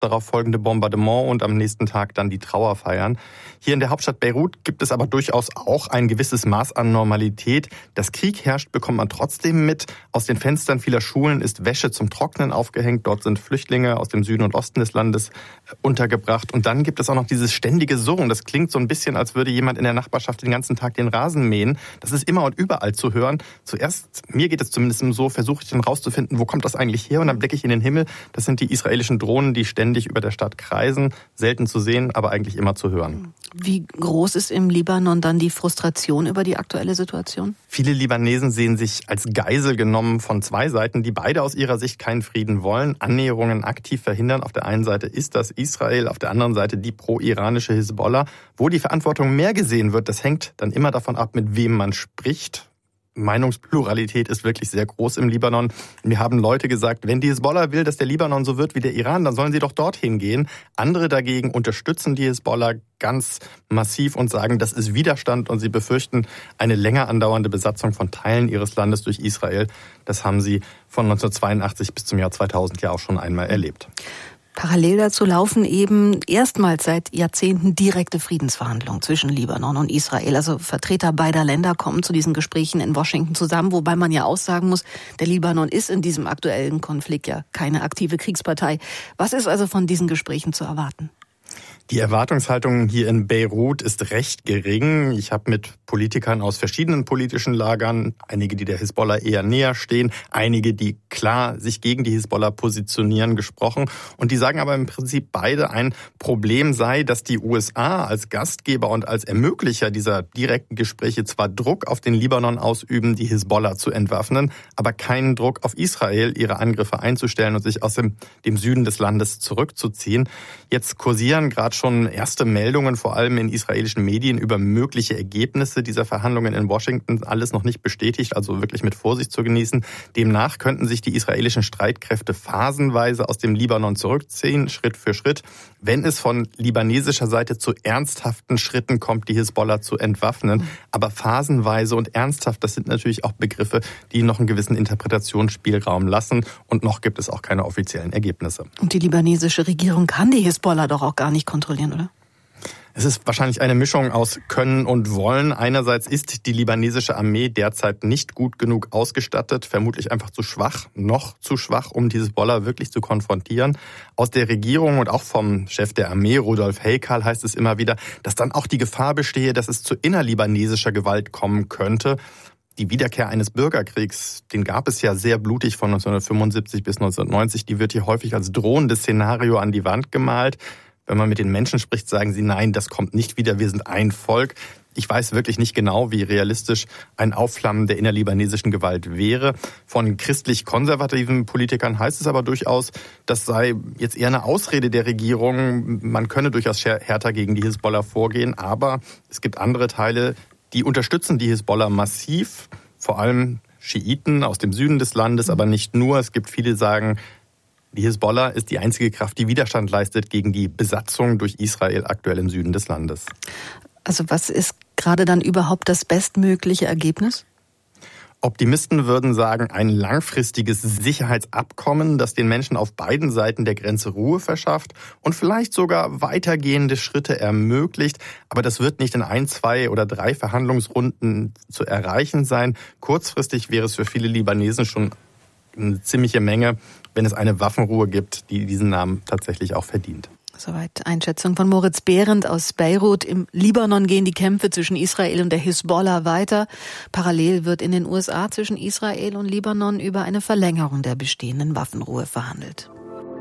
darauf folgende Bombardement und am nächsten Tag dann die Trauerfeiern. Hier in der Hauptstadt Beirut gibt es aber durchaus auch ein gewisses Maß an Normalität. Dass Krieg herrscht, bekommt man trotzdem mit. Aus den Fenstern vieler Schulen ist Wäsche zum Trocknen aufgehängt. Dort sind Flüchtlinge aus dem Süden und Osten des Landes untergebracht. Und dann gibt es auch noch dieses ständige Surren. Das klingt so ein bisschen, als würde jemand in der Nachbarschaft den ganzen Tag den Rasen mähen. Das ist immer und überall zu hören. Zuerst, mir geht es zumindest so, versuche ich dann rauszufinden, wo kommt das eigentlich her? Und dann blicke ich in den Himmel. Das sind die israelischen Drohnen, die ständig über der Stadt kreisen. Selten zu sehen, aber eigentlich immer zu hören. Wie groß ist im Libanon dann die Frustration über die aktuelle Situation? Viele Libanesen sehen sich als Geisel genommen von zwei Seiten, die beide aus ihrer Sicht keinen Frieden wollen, Annäherungen aktiv verhindern. Auf der einen Seite ist das Israel, auf der anderen Seite die pro-iranische Hisbollah. Wo die Verantwortung mehr gesehen wird, das hängt dann immer davon ab, mit wem man spricht. Meinungspluralität ist wirklich sehr groß im Libanon. Wir haben Leute gesagt, wenn die Hisbollah will, dass der Libanon so wird wie der Iran, dann sollen sie doch dorthin gehen. Andere dagegen unterstützen die Hisbollah ganz massiv und sagen, das ist Widerstand und sie befürchten eine länger andauernde Besatzung von Teilen ihres Landes durch Israel. Das haben sie von 1982 bis zum Jahr 2000 ja auch schon einmal erlebt. Parallel dazu laufen eben erstmals seit Jahrzehnten direkte Friedensverhandlungen zwischen Libanon und Israel. Also Vertreter beider Länder kommen zu diesen Gesprächen in Washington zusammen, wobei man ja auch sagen muss, der Libanon ist in diesem aktuellen Konflikt ja keine aktive Kriegspartei. Was ist also von diesen Gesprächen zu erwarten? Die Erwartungshaltung hier in Beirut ist recht gering. Ich habe mit Politikern aus verschiedenen politischen Lagern, einige, die der Hisbollah eher näher stehen, einige, die klar sich gegen die Hisbollah positionieren, gesprochen. Und die sagen aber im Prinzip beide, ein Problem sei, dass die USA als Gastgeber und als Ermöglicher dieser direkten Gespräche zwar Druck auf den Libanon ausüben, die Hisbollah zu entwaffnen, aber keinen Druck auf Israel, ihre Angriffe einzustellen und sich aus dem Süden des Landes zurückzuziehen. Jetzt kursieren gerade schon erste Meldungen, vor allem in israelischen Medien, über mögliche Ergebnisse dieser Verhandlungen in Washington. Alles noch nicht bestätigt, also wirklich mit Vorsicht zu genießen. Demnach könnten sich die israelischen Streitkräfte phasenweise aus dem Libanon zurückziehen, Schritt für Schritt. Wenn es von libanesischer Seite zu ernsthaften Schritten kommt, die Hisbollah zu entwaffnen. Aber phasenweise und ernsthaft, das sind natürlich auch Begriffe, die noch einen gewissen Interpretationsspielraum lassen. Und noch gibt es auch keine offiziellen Ergebnisse. Und die libanesische Regierung kann die Hisbollah doch auch gar nicht kontrollieren, oder? Es ist wahrscheinlich eine Mischung aus Können und Wollen. Einerseits ist die libanesische Armee derzeit nicht gut genug ausgestattet, vermutlich einfach zu schwach, noch zu schwach, um die Hisbollah wirklich zu konfrontieren. Aus der Regierung und auch vom Chef der Armee, Rudolf Heykal, heißt es immer wieder, dass dann auch die Gefahr bestehe, dass es zu innerlibanesischer Gewalt kommen könnte. Die Wiederkehr eines Bürgerkriegs, den gab es ja sehr blutig von 1975 bis 1990, die wird hier häufig als drohendes Szenario an die Wand gemalt. Wenn man mit den Menschen spricht, sagen sie, nein, das kommt nicht wieder, wir sind ein Volk. Ich weiß wirklich nicht genau, wie realistisch ein Aufflammen der innerlibanesischen Gewalt wäre. Von christlich-konservativen Politikern heißt es aber durchaus, das sei jetzt eher eine Ausrede der Regierung. Man könne durchaus härter gegen die Hisbollah vorgehen, aber es gibt andere Teile, die unterstützen die Hisbollah massiv, vor allem Schiiten aus dem Süden des Landes, aber nicht nur. Es gibt viele, die sagen, die Hisbollah ist die einzige Kraft, die Widerstand leistet gegen die Besatzung durch Israel aktuell im Süden des Landes. Also was ist gerade dann überhaupt das bestmögliche Ergebnis? Optimisten würden sagen, ein langfristiges Sicherheitsabkommen, das den Menschen auf beiden Seiten der Grenze Ruhe verschafft und vielleicht sogar weitergehende Schritte ermöglicht. Aber das wird nicht in 1, 2 oder 3 Verhandlungsrunden zu erreichen sein. Kurzfristig wäre es für viele Libanesen schon eine ziemliche Menge, wenn es eine Waffenruhe gibt, die diesen Namen tatsächlich auch verdient. Soweit Einschätzung von Moritz Behrendt aus Beirut. Im Libanon gehen die Kämpfe zwischen Israel und der Hisbollah weiter. Parallel wird in den USA zwischen Israel und Libanon über eine Verlängerung der bestehenden Waffenruhe verhandelt.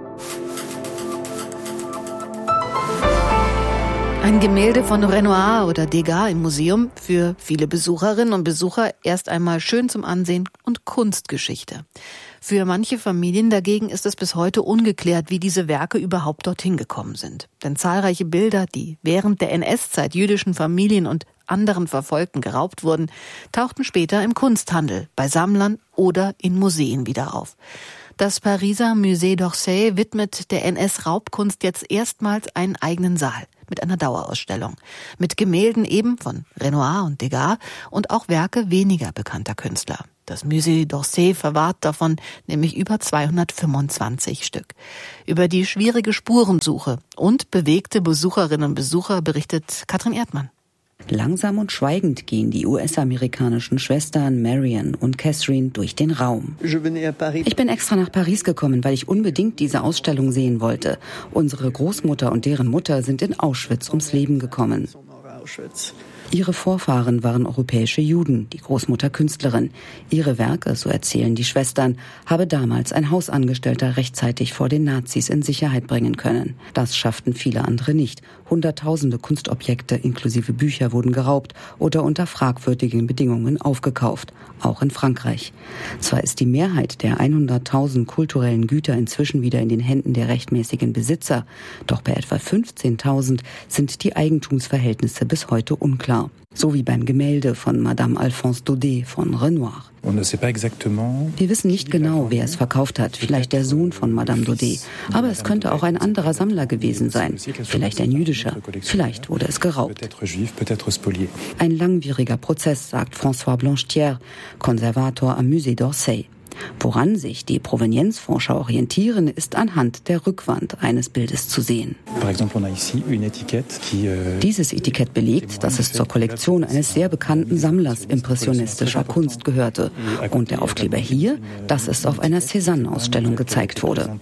Ein Gemälde von Renoir oder Degas im Museum. Für viele Besucherinnen und Besucher erst einmal schön zum Ansehen und Kunstgeschichte. Für manche Familien dagegen ist es bis heute ungeklärt, wie diese Werke überhaupt dorthin gekommen sind. Denn zahlreiche Bilder, die während der NS-Zeit jüdischen Familien und anderen Verfolgten geraubt wurden, tauchten später im Kunsthandel, bei Sammlern oder in Museen wieder auf. Das Pariser Musée d'Orsay widmet der NS-Raubkunst jetzt erstmals einen eigenen Saal mit einer Dauerausstellung. Mit Gemälden eben von Renoir und Degas und auch Werke weniger bekannter Künstler. Das Musée d'Orsay verwahrt davon nämlich über 225 Stück. Über die schwierige Spurensuche und bewegte Besucherinnen und Besucher berichtet Katrin Erdmann. Langsam und schweigend gehen die US-amerikanischen Schwestern Marian und Catherine durch den Raum. Ich bin extra nach Paris gekommen, weil ich unbedingt diese Ausstellung sehen wollte. Unsere Großmutter und deren Mutter sind in Auschwitz ums Leben gekommen. Ihre Vorfahren waren europäische Juden, die Großmutter Künstlerin. Ihre Werke, so erzählen die Schwestern, habe damals ein Hausangestellter rechtzeitig vor den Nazis in Sicherheit bringen können. Das schafften viele andere nicht. Hunderttausende Kunstobjekte inklusive Bücher wurden geraubt oder unter fragwürdigen Bedingungen aufgekauft, auch in Frankreich. Zwar ist die Mehrheit der 100.000 kulturellen Güter inzwischen wieder in den Händen der rechtmäßigen Besitzer, doch bei etwa 15.000 sind die Eigentumsverhältnisse bis heute unklar. So wie beim Gemälde von Madame Alphonse Daudet von Renoir. Wir wissen nicht genau, wer es verkauft hat. Vielleicht der Sohn von Madame Daudet. Aber es könnte auch ein anderer Sammler gewesen sein. Vielleicht ein jüdischer. Vielleicht wurde es geraubt. Ein langwieriger Prozess, sagt François Blanchetière, Konservator am Musée d'Orsay. Woran sich die Provenienzforscher orientieren, ist anhand der Rückwand eines Bildes zu sehen. Dieses Etikett belegt, dass es zur Kollektion eines sehr bekannten Sammlers impressionistischer Kunst gehörte. Und der Aufkleber hier, dass es auf einer Cézanne-Ausstellung gezeigt wurde.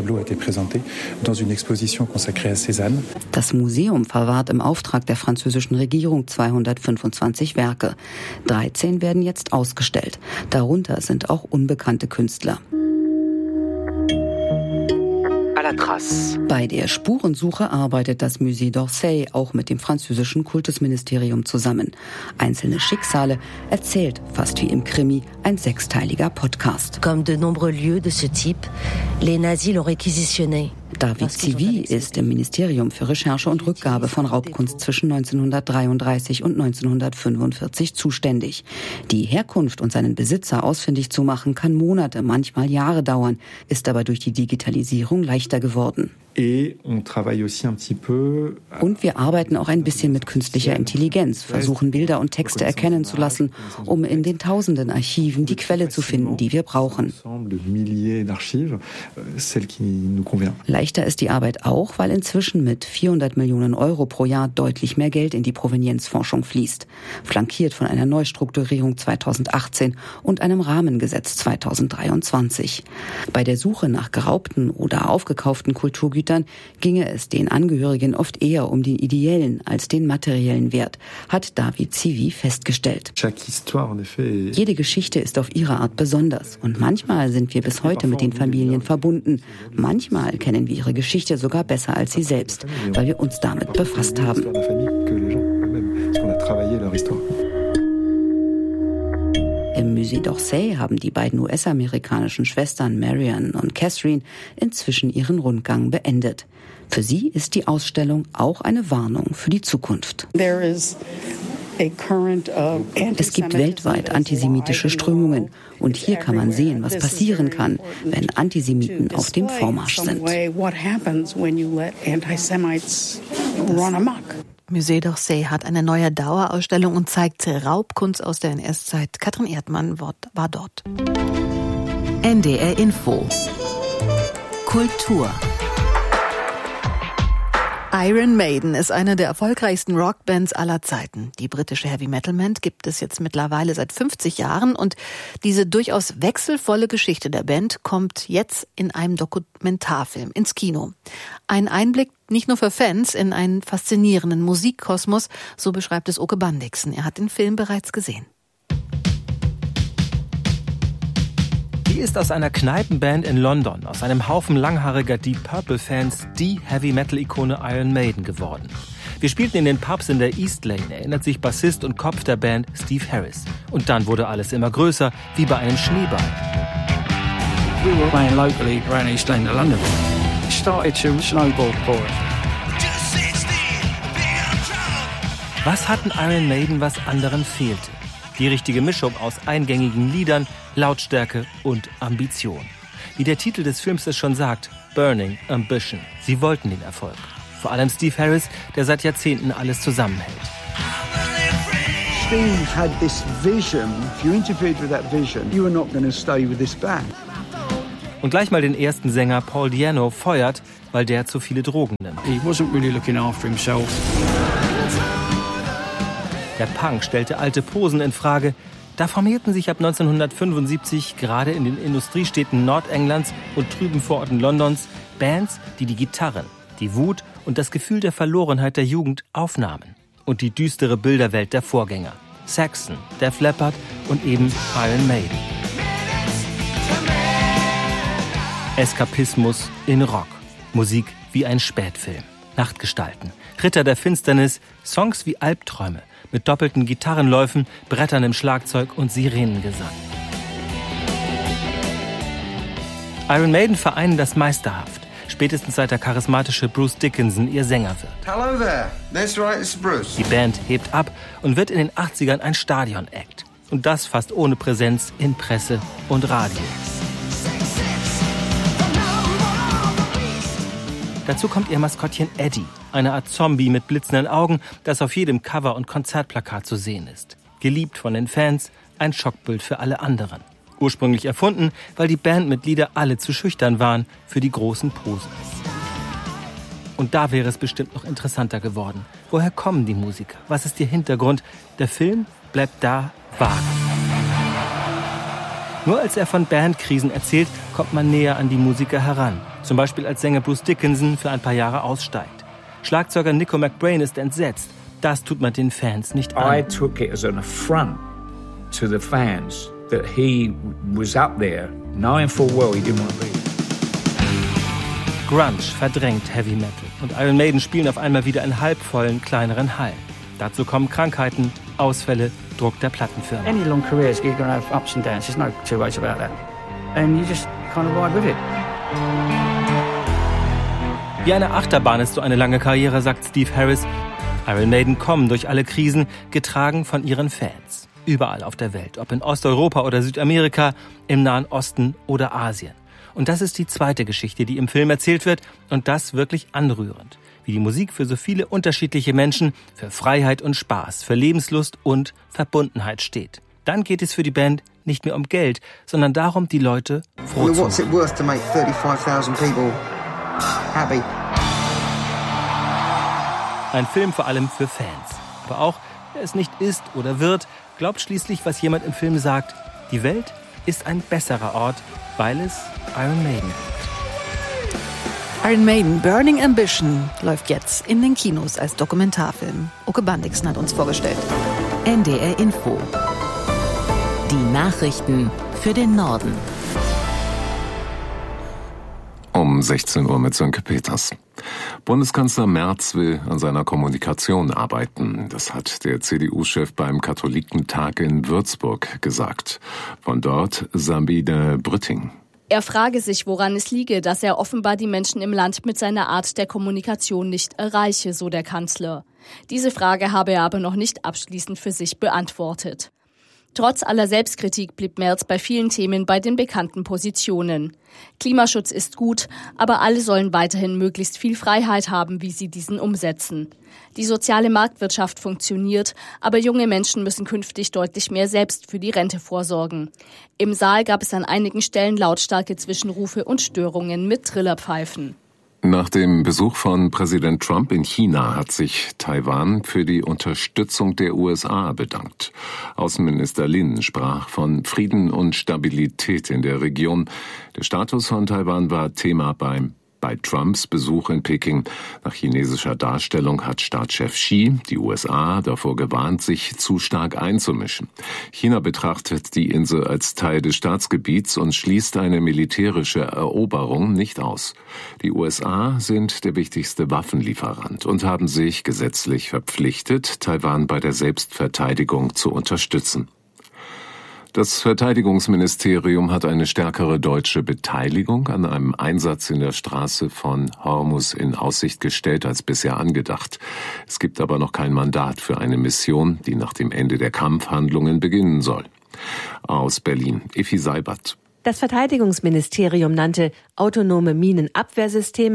Das Museum verwahrt im Auftrag der französischen Regierung 225 Werke. 13 werden jetzt ausgestellt. Darunter sind auch unbekannte Künstler. Bei der Spurensuche arbeitet das Musée d'Orsay auch mit dem französischen Kultusministerium zusammen. Einzelne Schicksale erzählt, fast wie im Krimi, ein 6-teiliger Podcast. Comme de nombreux lieux de ce type, les nazis l'ont réquisitionné. David Zivy ist im Ministerium für Recherche und Rückgabe von Raubkunst zwischen 1933 und 1945 zuständig. Die Herkunft und seinen Besitzer ausfindig zu machen, kann Monate, manchmal Jahre dauern, ist aber durch die Digitalisierung leichter geworden. Und wir arbeiten auch ein bisschen mit künstlicher Intelligenz, versuchen Bilder und Texte erkennen zu lassen, um in den tausenden Archiven die Quelle zu finden, die wir brauchen. Leichter ist die Arbeit auch, weil inzwischen mit 400 Millionen Euro pro Jahr deutlich mehr Geld in die Provenienzforschung fließt. Flankiert von einer Neustrukturierung 2018 und einem Rahmengesetz 2023. Bei der Suche nach geraubten oder aufgekauften Kulturgütern ginge es den Angehörigen oft eher um den ideellen als den materiellen Wert, hat David Zivy festgestellt. Jede Geschichte ist auf ihre Art besonders und manchmal sind wir bis heute mit den Familien verbunden. Manchmal kennen wir ihre Geschichte sogar besser als sie selbst, weil wir uns damit befasst haben. Im Musée d'Orsay haben die beiden US-amerikanischen Schwestern Marian und Catherine inzwischen ihren Rundgang beendet. Für sie ist die Ausstellung auch eine Warnung für die Zukunft. Es gibt weltweit antisemitische Strömungen und hier kann man sehen, was passieren kann, wenn Antisemiten auf dem Vormarsch sind. Musée d'Orsay hat eine neue Dauerausstellung und zeigt Raubkunst aus der NS-Zeit. Katrin Erdmann war dort. NDR Info Kultur. Iron Maiden ist eine der erfolgreichsten Rockbands aller Zeiten. Die britische Heavy-Metal-Band gibt es jetzt mittlerweile seit 50 Jahren und diese durchaus wechselvolle Geschichte der Band kommt jetzt in einem Dokumentarfilm ins Kino. Ein Einblick nicht nur für Fans in einen faszinierenden Musikkosmos, so beschreibt es Oke Bandixen. Er hat den Film bereits gesehen. Die ist aus einer Kneipenband in London, aus einem Haufen langhaariger Deep Purple-Fans, die Heavy-Metal-Ikone Iron Maiden geworden. Wir spielten in den Pubs in der East Lane, erinnert sich Bassist und Kopf der Band Steve Harris. Und dann wurde alles immer größer, wie bei einem Schneeball. We were playing locally around East Lane of London. It started to snowball for us. Was hatten Iron Maiden, was anderen fehlte? Die richtige Mischung aus eingängigen Liedern, Lautstärke und Ambition. Wie der Titel des Films es schon sagt, Burning Ambition. Sie wollten den Erfolg. Vor allem Steve Harris, der seit Jahrzehnten alles zusammenhält. Steve had this vision. If you interfered with that vision, you were not going to stay with this band. Und gleich mal den ersten Sänger Paul Di'Anno feuert, weil der zu viele Drogen nimmt. He wasn't really looking after himself. Der Punk stellte alte Posen in Frage. Da formierten sich ab 1975 gerade in den Industriestädten Nordenglands und trüben Vororten Londons Bands, die die Gitarren, die Wut und das Gefühl der Verlorenheit der Jugend aufnahmen. Und die düstere Bilderwelt der Vorgänger. Saxon, Def Leppard und eben Iron Maiden. Eskapismus in Rock. Musik wie ein Spätfilm. Nachtgestalten. Ritter der Finsternis. Songs wie Albträume. Mit doppelten Gitarrenläufen, bretterndem Schlagzeug und Sirenengesang. Iron Maiden vereinen das meisterhaft. Spätestens seit der charismatische Bruce Dickinson ihr Sänger wird. Hello there. That's right, it's Bruce. Die Band hebt ab und wird in den 80ern ein Stadion-Act. Und das fast ohne Präsenz in Presse und Radio. Dazu kommt ihr Maskottchen Eddie, eine Art Zombie mit blitzenden Augen, das auf jedem Cover und Konzertplakat zu sehen ist. Geliebt von den Fans, ein Schockbild für alle anderen. Ursprünglich erfunden, weil die Bandmitglieder alle zu schüchtern waren für die großen Posen. Und da wäre es bestimmt noch interessanter geworden. Woher kommen die Musiker? Was ist ihr Hintergrund? Der Film bleibt da vage. Nur als er von Bandkrisen erzählt, kommt man näher an die Musiker heran. Zum Beispiel als Sänger Bruce Dickinson für ein paar Jahre aussteigt. Schlagzeuger Nico McBrain ist entsetzt. Das tut man den Fans nicht an. I took it as an affront to the fans that he was up there, knowing full well he didn't want to be. Grunge verdrängt Heavy Metal und Iron Maiden spielen auf einmal wieder in halbvollen, kleineren Hallen. Dazu kommen Krankheiten, Ausfälle, Druck der Plattenfirma. Any long careers, you're going to have ups and downs. There's no two ways about that. And you just kind of ride with it. Wie eine Achterbahn ist so eine lange Karriere, sagt Steve Harris. Iron Maiden kommen durch alle Krisen, getragen von ihren Fans. Überall auf der Welt, ob in Osteuropa oder Südamerika, im Nahen Osten oder Asien. Und das ist die zweite Geschichte, die im Film erzählt wird, und das wirklich anrührend. Wie die Musik für so viele unterschiedliche Menschen für Freiheit und Spaß, für Lebenslust und Verbundenheit steht. Dann geht es für die Band nicht mehr um Geld, sondern darum, die Leute froh zu machen. What's it worth to make 35,000 people happy? Ein Film vor allem für Fans. Aber auch, wer es nicht ist oder wird, glaubt schließlich, was jemand im Film sagt. Die Welt ist ein besserer Ort, weil es Iron Maiden gibt. Iron Maiden, Burning Ambition läuft jetzt in den Kinos als Dokumentarfilm. Oke Bandixen hat uns vorgestellt. NDR Info. Die Nachrichten für den Norden. Um 16 Uhr mit Sönke Peters. Bundeskanzler Merz will an seiner Kommunikation arbeiten. Das hat der CDU-Chef beim Katholikentag in Würzburg gesagt. Von dort Sabine Brütting. Er frage sich, woran es liege, dass er offenbar die Menschen im Land mit seiner Art der Kommunikation nicht erreiche, so der Kanzler. Diese Frage habe er aber noch nicht abschließend für sich beantwortet. Trotz aller Selbstkritik blieb Merz bei vielen Themen bei den bekannten Positionen. Klimaschutz ist gut, aber alle sollen weiterhin möglichst viel Freiheit haben, wie sie diesen umsetzen. Die soziale Marktwirtschaft funktioniert, aber junge Menschen müssen künftig deutlich mehr selbst für die Rente vorsorgen. Im Saal gab es an einigen Stellen lautstarke Zwischenrufe und Störungen mit Trillerpfeifen. Nach dem Besuch von Präsident Trump in China hat sich Taiwan für die Unterstützung der USA bedankt. Außenminister Lin sprach von Frieden und Stabilität in der Region. Der Status von Taiwan war Thema bei Trumps Besuch in Peking. Nach chinesischer Darstellung hat Staatschef Xi die USA davor gewarnt, sich zu stark einzumischen. China betrachtet die Insel als Teil des Staatsgebiets und schließt eine militärische Eroberung nicht aus. Die USA sind der wichtigste Waffenlieferant und haben sich gesetzlich verpflichtet, Taiwan bei der Selbstverteidigung zu unterstützen. Das Verteidigungsministerium hat eine stärkere deutsche Beteiligung an einem Einsatz in der Straße von Hormuz in Aussicht gestellt als bisher angedacht. Es gibt aber noch kein Mandat für eine Mission, die nach dem Ende der Kampfhandlungen beginnen soll. Aus Berlin, Effi Seibert. Das Verteidigungsministerium nannte autonome Minenabwehrsysteme,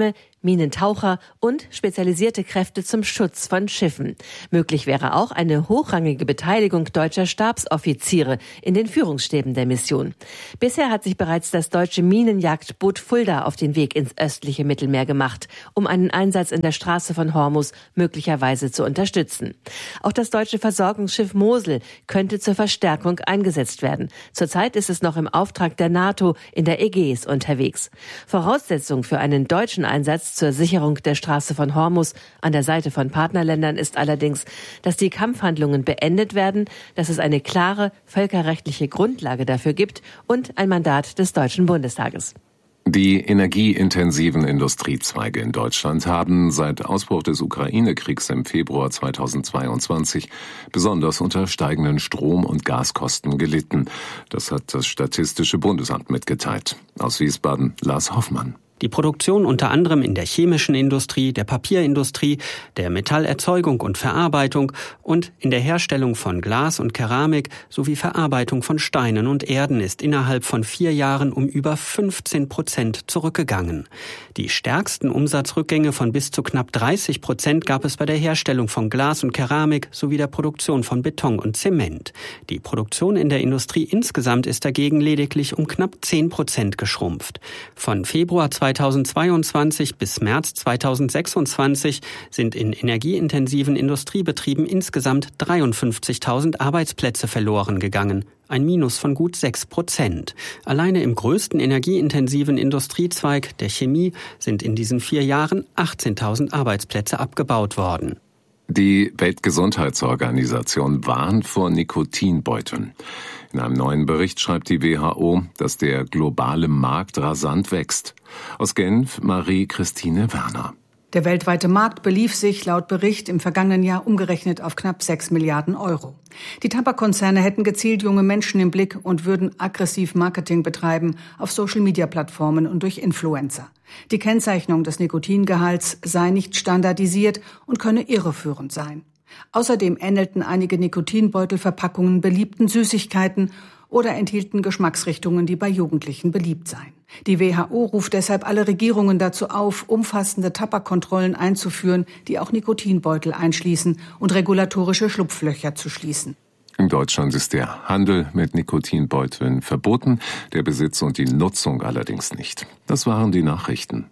Minentaucher und spezialisierte Kräfte zum Schutz von Schiffen. Möglich wäre auch eine hochrangige Beteiligung deutscher Stabsoffiziere in den Führungsstäben der Mission. Bisher hat sich bereits das deutsche Minenjagdboot Fulda auf den Weg ins östliche Mittelmeer gemacht, um einen Einsatz in der Straße von Hormuz möglicherweise zu unterstützen. Auch das deutsche Versorgungsschiff Mosel könnte zur Verstärkung eingesetzt werden. Zurzeit ist es noch im Auftrag der NATO in der Ägäis unterwegs. Voraussetzung für einen deutschen Einsatz zur Sicherung der Straße von Hormuz an der Seite von Partnerländern ist allerdings, dass die Kampfhandlungen beendet werden, dass es eine klare völkerrechtliche Grundlage dafür gibt und ein Mandat des Deutschen Bundestages. Die energieintensiven Industriezweige in Deutschland haben seit Ausbruch des Ukraine-Kriegs im Februar 2022 besonders unter steigenden Strom- und Gaskosten gelitten. Das hat das Statistische Bundesamt mitgeteilt. Aus Wiesbaden, Lars Hoffmann. Die Produktion unter anderem in der chemischen Industrie, der Papierindustrie, der Metallerzeugung und Verarbeitung und in der Herstellung von Glas und Keramik sowie Verarbeitung von Steinen und Erden ist innerhalb von 4 Jahren um über 15% zurückgegangen. Die stärksten Umsatzrückgänge von bis zu knapp 30% gab es bei der Herstellung von Glas und Keramik sowie der Produktion von Beton und Zement. Die Produktion in der Industrie insgesamt ist dagegen lediglich um knapp 10% geschrumpft. Von Februar 2022 bis März 2026 sind in energieintensiven Industriebetrieben insgesamt 53.000 Arbeitsplätze verloren gegangen. Ein Minus von gut 6%. Alleine im größten energieintensiven Industriezweig, der Chemie, sind in diesen 4 Jahren 18.000 Arbeitsplätze abgebaut worden. Die Weltgesundheitsorganisation warnt vor Nikotinbeuteln. In einem neuen Bericht schreibt die WHO, dass der globale Markt rasant wächst. Aus Genf, Marie-Christine Werner. Der weltweite Markt belief sich laut Bericht im vergangenen Jahr umgerechnet auf knapp 6 Milliarden Euro. Die Tabakkonzerne hätten gezielt junge Menschen im Blick und würden aggressiv Marketing betreiben auf Social-Media-Plattformen und durch Influencer. Die Kennzeichnung des Nikotingehalts sei nicht standardisiert und könne irreführend sein. Außerdem ähnelten einige Nikotinbeutelverpackungen beliebten Süßigkeiten oder enthielten Geschmacksrichtungen, die bei Jugendlichen beliebt seien. Die WHO ruft deshalb alle Regierungen dazu auf, umfassende Tabakkontrollen einzuführen, die auch Nikotinbeutel einschließen und regulatorische Schlupflöcher zu schließen. In Deutschland ist der Handel mit Nikotinbeuteln verboten, der Besitz und die Nutzung allerdings nicht. Das waren die Nachrichten.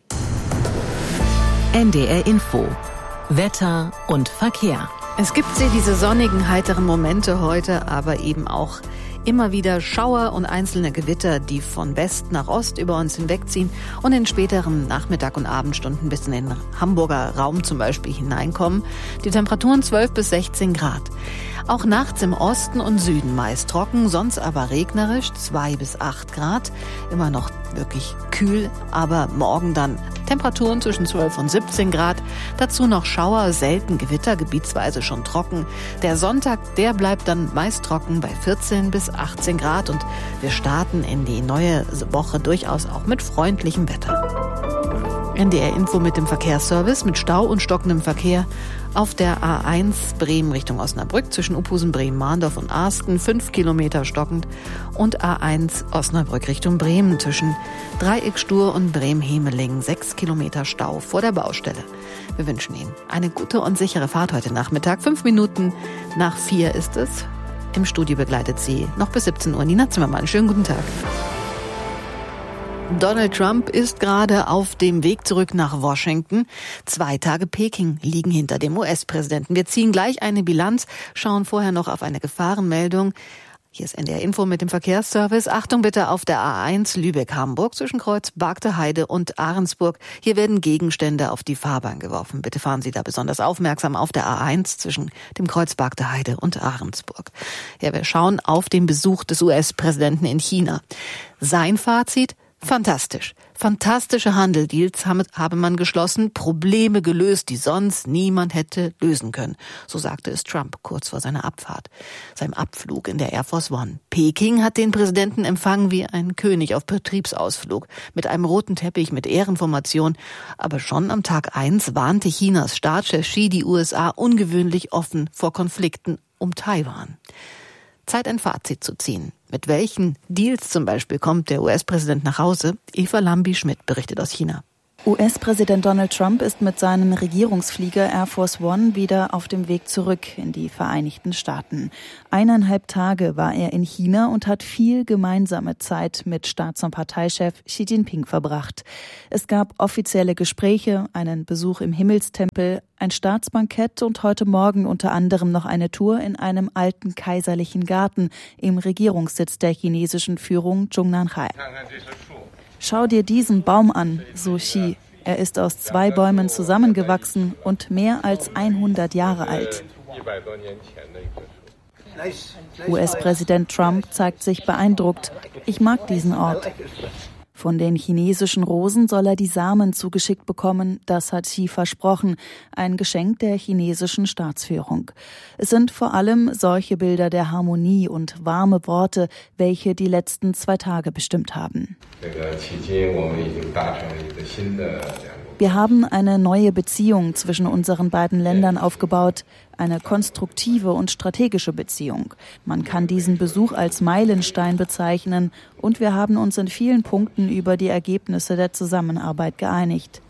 NDR Info. Wetter und Verkehr. Es gibt diese sonnigen, heiteren Momente heute, aber eben auch immer wieder Schauer und einzelne Gewitter, die von West nach Ost über uns hinwegziehen und in späteren Nachmittag- und Abendstunden bis in den Hamburger Raum zum Beispiel hineinkommen. Die Temperaturen 12 bis 16 Grad. Auch nachts im Osten und Süden meist trocken, sonst aber regnerisch, 2 bis 8 Grad. Immer noch wirklich kühl, aber morgen dann Temperaturen zwischen 12 und 17 Grad. Dazu noch Schauer, selten Gewitter, gebietsweise schon trocken. Der Sonntag, der bleibt dann meist trocken bei 14 bis 18 Grad. Und wir starten in die neue Woche durchaus auch mit freundlichem Wetter. NDR Info mit dem Verkehrsservice, mit Stau und stockendem Verkehr auf der A1 Bremen Richtung Osnabrück zwischen Uphusen, Bremen, Mahndorf und Arsten 5 Kilometer stockend und A1 Osnabrück Richtung Bremen zwischen Dreieckstur und Bremen-Hemeling 6 Kilometer Stau vor der Baustelle. Wir wünschen Ihnen eine gute und sichere Fahrt heute Nachmittag. 5 Minuten nach 4 ist es. Im Studio begleitet Sie noch bis 17 Uhr Nina Zimmermann. Schönen guten Tag. Donald Trump ist gerade auf dem Weg zurück nach Washington. 2 Tage Peking liegen hinter dem US-Präsidenten. Wir ziehen gleich eine Bilanz, schauen vorher noch auf eine Gefahrenmeldung. Hier ist NDR Info mit dem Verkehrsservice. Achtung bitte auf der A1 Lübeck-Hamburg zwischen Kreuz Bargteheide und Ahrensburg. Hier werden Gegenstände auf die Fahrbahn geworfen. Bitte fahren Sie da besonders aufmerksam auf der A1 zwischen dem Kreuz Bargteheide und Ahrensburg. Ja, wir schauen auf den Besuch des US-Präsidenten in China. Sein Fazit? Fantastisch. Fantastische Handeldeals habe man geschlossen, Probleme gelöst, die sonst niemand hätte lösen können. So sagte es Trump kurz vor seiner Abfahrt, seinem Abflug in der Air Force One. Peking hat den Präsidenten empfangen wie ein König auf Betriebsausflug, mit einem roten Teppich, mit Ehrenformation. Aber schon am Tag 1 warnte Chinas Staatschef Xi die USA ungewöhnlich offen vor Konflikten um Taiwan. Zeit, ein Fazit zu ziehen. Mit welchen Deals zum Beispiel kommt der US-Präsident nach Hause? Eva Lambi-Schmidt berichtet aus China. US-Präsident Donald Trump ist mit seinem Regierungsflieger Air Force One wieder auf dem Weg zurück in die Vereinigten Staaten. 1,5 Tage war er in China und hat viel gemeinsame Zeit mit Staats- und Parteichef Xi Jinping verbracht. Es gab offizielle Gespräche, einen Besuch im Himmelstempel, ein Staatsbankett und heute Morgen unter anderem noch eine Tour in einem alten kaiserlichen Garten im Regierungssitz der chinesischen Führung Zhongnanhai. Schau dir diesen Baum an, so Xi. Er ist aus 2 Bäumen zusammengewachsen und mehr als 100 Jahre alt. US-Präsident Trump zeigt sich beeindruckt. Ich mag diesen Ort. Von den chinesischen Rosen soll er die Samen zugeschickt bekommen, das hat Xi versprochen, ein Geschenk der chinesischen Staatsführung. Es sind vor allem solche Bilder der Harmonie und warme Worte, welche die letzten 2 Tage bestimmt haben. Wir haben eine neue Beziehung zwischen unseren beiden Ländern aufgebaut, eine konstruktive und strategische Beziehung. Man kann diesen Besuch als Meilenstein bezeichnen und wir haben uns in vielen Punkten über die Ergebnisse der Zusammenarbeit geeinigt,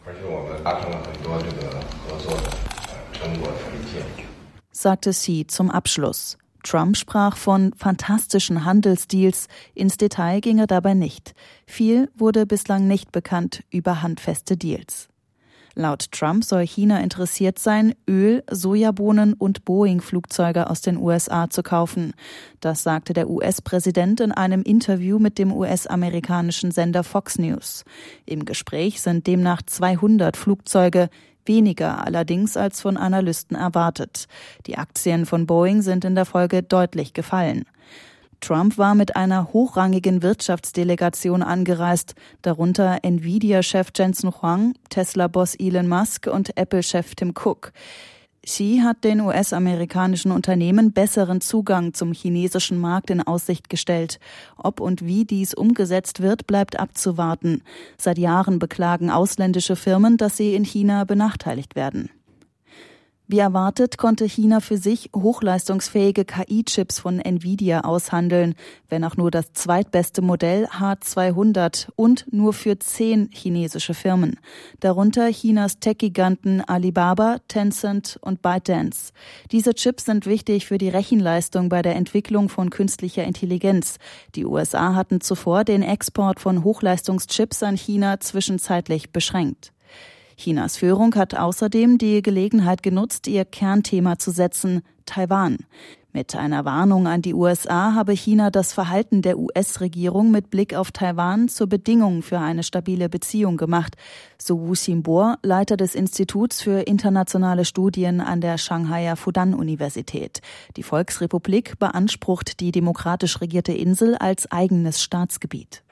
sagte Xi zum Abschluss. Trump sprach von fantastischen Handelsdeals, ins Detail ging er dabei nicht. Viel wurde bislang nicht bekannt über handfeste Deals. Laut Trump soll China interessiert sein, Öl, Sojabohnen und Boeing-Flugzeuge aus den USA zu kaufen. Das sagte der US-Präsident in einem Interview mit dem US-amerikanischen Sender Fox News. Im Gespräch sind demnach 200 Flugzeuge, weniger allerdings als von Analysten erwartet. Die Aktien von Boeing sind in der Folge deutlich gefallen. Trump war mit einer hochrangigen Wirtschaftsdelegation angereist, darunter Nvidia-Chef Jensen Huang, Tesla-Boss Elon Musk und Apple-Chef Tim Cook. Xi hat den US-amerikanischen Unternehmen besseren Zugang zum chinesischen Markt in Aussicht gestellt. Ob und wie dies umgesetzt wird, bleibt abzuwarten. Seit Jahren beklagen ausländische Firmen, dass sie in China benachteiligt werden. Wie erwartet konnte China für sich hochleistungsfähige KI-Chips von Nvidia aushandeln, wenn auch nur das zweitbeste Modell H200 und nur für 10 chinesische Firmen, darunter Chinas Tech-Giganten Alibaba, Tencent und ByteDance. Diese Chips sind wichtig für die Rechenleistung bei der Entwicklung von künstlicher Intelligenz. Die USA hatten zuvor den Export von Hochleistungschips an China zwischenzeitlich beschränkt. Chinas Führung hat außerdem die Gelegenheit genutzt, ihr Kernthema zu setzen, Taiwan. Mit einer Warnung an die USA habe China das Verhalten der US-Regierung mit Blick auf Taiwan zur Bedingung für eine stabile Beziehung gemacht, so Wu Xinbo, Leiter des Instituts für internationale Studien an der Shanghaier Fudan-Universität. Die Volksrepublik beansprucht die demokratisch regierte Insel als eigenes Staatsgebiet.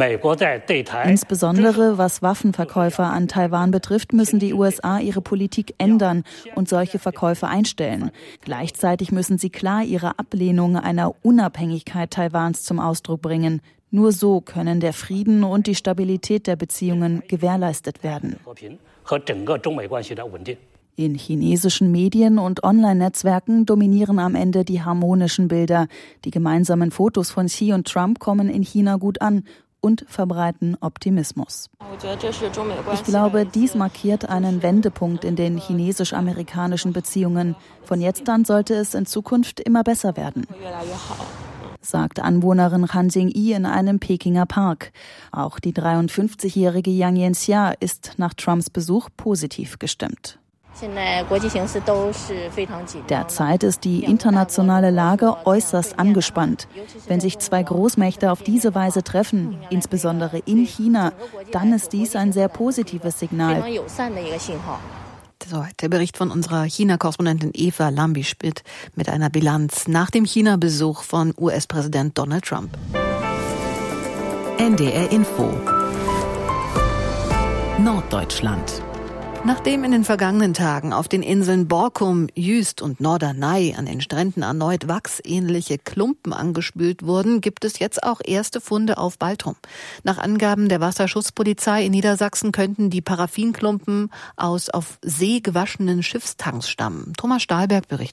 Insbesondere was Waffenverkäufe an Taiwan betrifft, müssen die USA ihre Politik ändern und solche Verkäufe einstellen. Gleichzeitig müssen sie klar ihre Ablehnung einer Unabhängigkeit Taiwans zum Ausdruck bringen. Nur so können der Frieden und die Stabilität der Beziehungen gewährleistet werden. In chinesischen Medien und Online-Netzwerken dominieren am Ende die harmonischen Bilder. Die gemeinsamen Fotos von Xi und Trump kommen in China gut an und verbreiten Optimismus. Ich glaube, dies markiert einen Wendepunkt in den chinesisch-amerikanischen Beziehungen. Von jetzt an sollte es in Zukunft immer besser werden, sagt Anwohnerin Han Jing-yi in einem Pekinger Park. Auch die 53-jährige Yang Yanxia ist nach Trumps Besuch positiv gestimmt. Derzeit ist die internationale Lage äußerst angespannt. Wenn sich 2 Großmächte auf diese Weise treffen, insbesondere in China, dann ist dies ein sehr positives Signal. So, der Bericht von unserer China-Korrespondentin Eva Lambi-Spitt mit einer Bilanz nach dem China-Besuch von US-Präsident Donald Trump. NDR Info Norddeutschland. Nachdem in den vergangenen Tagen auf den Inseln Borkum, Jüst und Norderney an den Stränden erneut wachsähnliche Klumpen angespült wurden, gibt es jetzt auch erste Funde auf Baltrum. Nach Angaben der Wasserschutzpolizei in Niedersachsen könnten die Paraffinklumpen aus auf See gewaschenen Schiffstanks stammen. Thomas Stahlberg berichtet.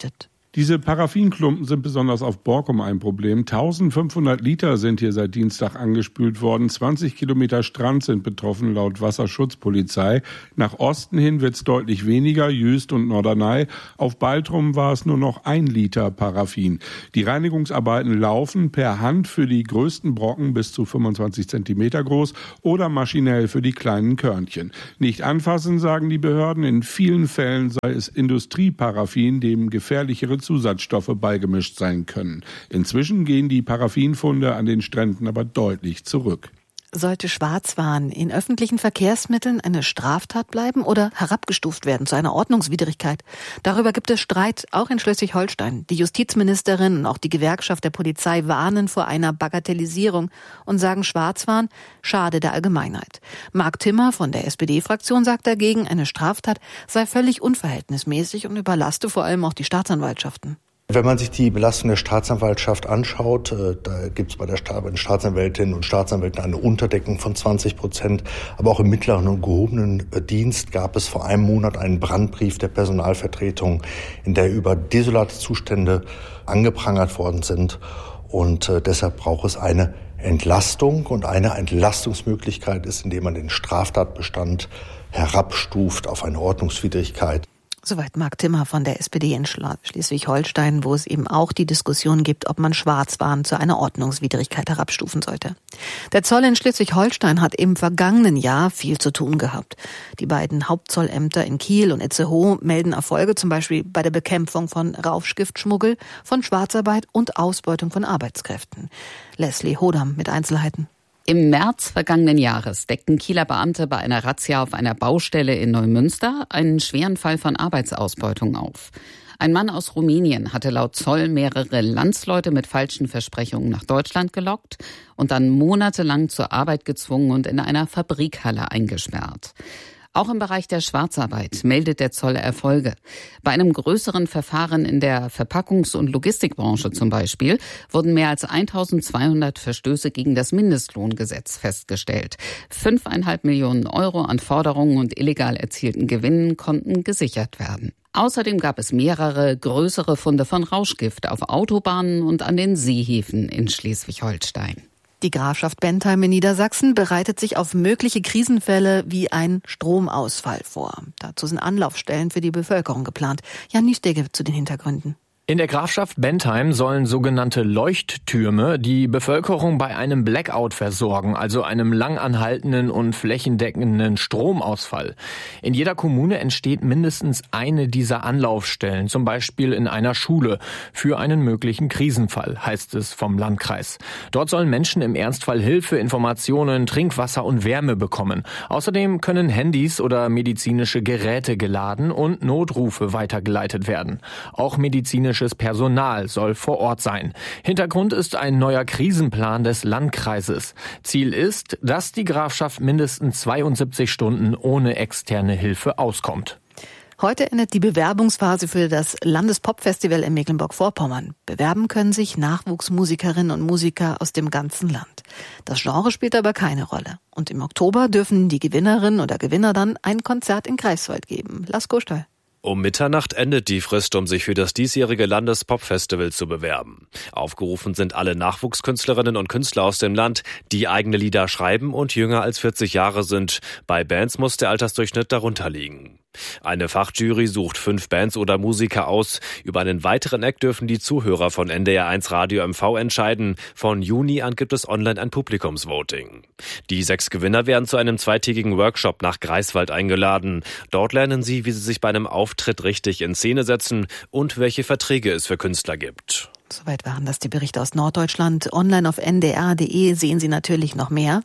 Diese Paraffinklumpen sind besonders auf Borkum ein Problem. 1500 Liter sind hier seit Dienstag angespült worden. 20 Kilometer Strand sind betroffen laut Wasserschutzpolizei. Nach Osten hin wird es deutlich weniger, Jüst und Norderney. Auf Baltrum war es nur noch 1 Liter Paraffin. Die Reinigungsarbeiten laufen per Hand für die größten Brocken bis zu 25 Zentimeter groß oder maschinell für die kleinen Körnchen. Nicht anfassen, sagen die Behörden. In vielen Fällen sei es Industrieparaffin, dem gefährlichere Zusatzstoffe beigemischt sein können. Inzwischen gehen die Paraffinfunde an den Stränden aber deutlich zurück. Sollte Schwarzfahren in öffentlichen Verkehrsmitteln eine Straftat bleiben oder herabgestuft werden zu einer Ordnungswidrigkeit? Darüber gibt es Streit, auch in Schleswig-Holstein. Die Justizministerin und auch die Gewerkschaft der Polizei warnen vor einer Bagatellisierung und sagen, Schwarzfahren schade der Allgemeinheit. Marc Timmer von der SPD-Fraktion sagt dagegen, eine Straftat sei völlig unverhältnismäßig und überlaste vor allem auch die Staatsanwaltschaften. Wenn man sich die Belastung der Staatsanwaltschaft anschaut, da gibt es bei den Staatsanwältinnen und Staatsanwälten eine Unterdeckung von 20%. Aber auch im mittleren und gehobenen Dienst gab es vor einem Monat einen Brandbrief der Personalvertretung, in der über desolate Zustände angeprangert worden sind. Und deshalb braucht es eine Entlastung. Und eine Entlastungsmöglichkeit ist, indem man den Straftatbestand herabstuft auf eine Ordnungswidrigkeit. Soweit Marc Timmer von der SPD in Schleswig-Holstein, wo es eben auch die Diskussion gibt, ob man Schwarzfahren zu einer Ordnungswidrigkeit herabstufen sollte. Der Zoll in Schleswig-Holstein hat im vergangenen Jahr viel zu tun gehabt. Die beiden Hauptzollämter in Kiel und Itzehoe melden Erfolge, zum Beispiel bei der Bekämpfung von Rauschgiftschmuggel, von Schwarzarbeit und Ausbeutung von Arbeitskräften. Leslie Hodam mit Einzelheiten. Im März vergangenen Jahres deckten Kieler Beamte bei einer Razzia auf einer Baustelle in Neumünster einen schweren Fall von Arbeitsausbeutung auf. Ein Mann aus Rumänien hatte laut Zoll mehrere Landsleute mit falschen Versprechungen nach Deutschland gelockt und dann monatelang zur Arbeit gezwungen und in einer Fabrikhalle eingesperrt. Auch im Bereich der Schwarzarbeit meldet der Zoll Erfolge. Bei einem größeren Verfahren in der Verpackungs- und Logistikbranche zum Beispiel wurden mehr als 1200 Verstöße gegen das Mindestlohngesetz festgestellt. 5,5 Millionen Euro an Forderungen und illegal erzielten Gewinnen konnten gesichert werden. Außerdem gab es mehrere größere Funde von Rauschgift auf Autobahnen und an den Seehäfen in Schleswig-Holstein. Die Grafschaft Bentheim in Niedersachsen bereitet sich auf mögliche Krisenfälle wie ein Stromausfall vor. Dazu sind Anlaufstellen für die Bevölkerung geplant. Jan Niestege zu den Hintergründen. In der Grafschaft Bentheim sollen sogenannte Leuchttürme die Bevölkerung bei einem Blackout versorgen, also einem langanhaltenden und flächendeckenden Stromausfall. In jeder Kommune entsteht mindestens eine dieser Anlaufstellen, zum Beispiel in einer Schule, für einen möglichen Krisenfall, heißt es vom Landkreis. Dort sollen Menschen im Ernstfall Hilfe, Informationen, Trinkwasser und Wärme bekommen. Außerdem können Handys oder medizinische Geräte geladen und Notrufe weitergeleitet werden. Auch medizinische Personal soll vor Ort sein. Hintergrund ist ein neuer Krisenplan des Landkreises. Ziel ist, dass die Grafschaft mindestens 72 Stunden ohne externe Hilfe auskommt. Heute endet die Bewerbungsphase für das Landespopfestival in Mecklenburg-Vorpommern. Bewerben können sich Nachwuchsmusikerinnen und Musiker aus dem ganzen Land. Das Genre spielt aber keine Rolle. Und im Oktober dürfen die Gewinnerinnen oder Gewinner dann ein Konzert in Greifswald geben. Lasko Stoll. Um Mitternacht endet die Frist, um sich für das diesjährige Landespop-Festival zu bewerben. Aufgerufen sind alle Nachwuchskünstlerinnen und Künstler aus dem Land, die eigene Lieder schreiben und jünger als 40 Jahre sind. Bei Bands muss der Altersdurchschnitt darunter liegen. Eine Fachjury sucht 5 Bands oder Musiker aus. Über einen weiteren Act dürfen die Zuhörer von NDR1 Radio MV entscheiden. Von Juni an gibt es online ein Publikumsvoting. Die 6 Gewinner werden zu einem 2-tägigen Workshop nach Greifswald eingeladen. Dort lernen sie, wie sie sich bei einem Auftritt richtig in Szene setzen und welche Verträge es für Künstler gibt. Soweit waren das die Berichte aus Norddeutschland. Online auf ndr.de sehen Sie natürlich noch mehr.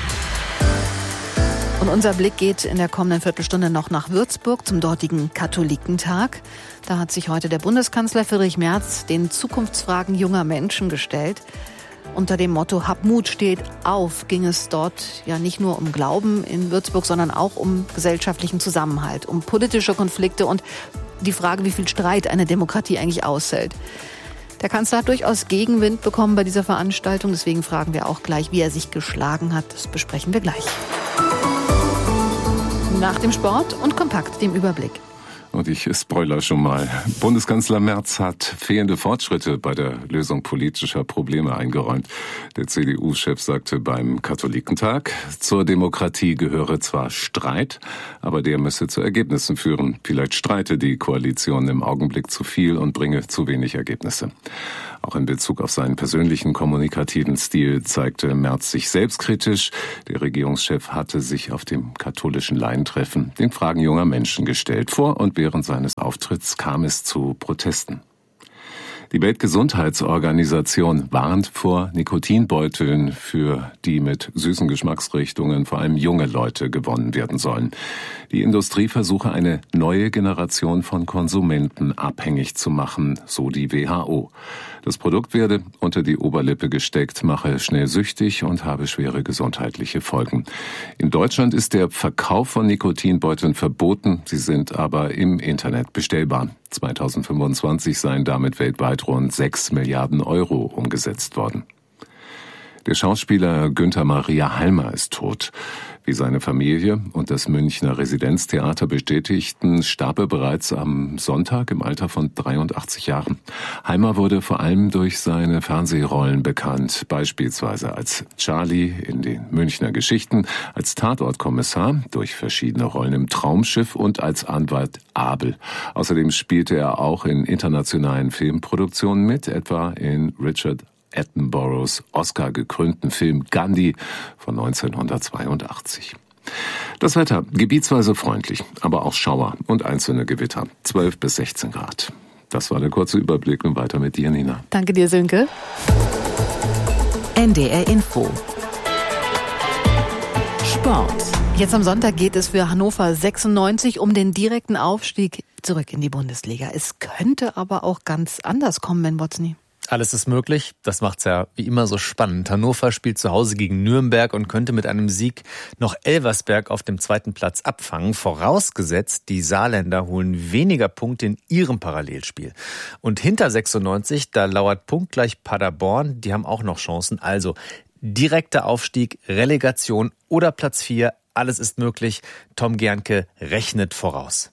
Und unser Blick geht in der kommenden Viertelstunde noch nach Würzburg zum dortigen Katholikentag. Da hat sich heute der Bundeskanzler Friedrich Merz den Zukunftsfragen junger Menschen gestellt. Unter dem Motto Hab Mut, steht auf ging es dort ja nicht nur um Glauben in Würzburg, sondern auch um gesellschaftlichen Zusammenhalt, um politische Konflikte und die Frage, wie viel Streit eine Demokratie eigentlich aushält. Der Kanzler hat durchaus Gegenwind bekommen bei dieser Veranstaltung. Deswegen fragen wir auch gleich, wie er sich geschlagen hat. Das besprechen wir gleich. Nach dem Sport und kompakt dem Überblick. Und ich spoiler schon mal. Bundeskanzler Merz hat fehlende Fortschritte bei der Lösung politischer Probleme eingeräumt. Der CDU-Chef sagte beim Katholikentag, zur Demokratie gehöre zwar Streit, aber der müsse zu Ergebnissen führen. Vielleicht streite die Koalition im Augenblick zu viel und bringe zu wenig Ergebnisse. Auch in Bezug auf seinen persönlichen kommunikativen Stil zeigte Merz sich selbstkritisch. Der Regierungschef hatte sich auf dem katholischen Laientreffen den Fragen junger Menschen gestellt. Vor und während seines Auftritts kam es zu Protesten. Die Weltgesundheitsorganisation warnt vor Nikotinbeuteln, für die mit süßen Geschmacksrichtungen vor allem junge Leute gewonnen werden sollen. Die Industrie versuche eine neue Generation von Konsumenten abhängig zu machen, so die WHO. Das Produkt werde unter die Oberlippe gesteckt, mache schnell süchtig und habe schwere gesundheitliche Folgen. In Deutschland ist der Verkauf von Nikotinbeuteln verboten, sie sind aber im Internet bestellbar. 2025 seien damit weltweit rund 6 Milliarden Euro umgesetzt worden. Der Schauspieler Günther Maria Halmer ist tot. Wie seine Familie und das Münchner Residenztheater bestätigten, starb er bereits am Sonntag im Alter von 83 Jahren. Halmer wurde vor allem durch seine Fernsehrollen bekannt, beispielsweise als Charlie in den Münchner Geschichten, als Tatortkommissar, durch verschiedene Rollen im Traumschiff und als Anwalt Abel. Außerdem spielte er auch in internationalen Filmproduktionen mit, etwa in Richard Attenboroughs Oscar-gekrönten Film Gandhi von 1982. Das Wetter gebietsweise freundlich, aber auch Schauer und einzelne Gewitter, 12 bis 16 Grad. Das war der kurze Überblick und weiter mit dir, Nina. Danke dir, Sönke. NDR Info. Sport. Jetzt am Sonntag geht es für Hannover 96 um den direkten Aufstieg zurück in die Bundesliga. Es könnte aber auch ganz anders kommen, Ben Botzny. Alles ist möglich. Das macht's ja wie immer so spannend. Hannover spielt zu Hause gegen Nürnberg und könnte mit einem Sieg noch Elversberg auf dem zweiten Platz abfangen. Vorausgesetzt, die Saarländer holen weniger Punkte in ihrem Parallelspiel. Und hinter 96, da lauert punktgleich Paderborn. Die haben auch noch Chancen. Also direkter Aufstieg, Relegation oder Platz 4. Alles ist möglich. Tom Gernke rechnet voraus.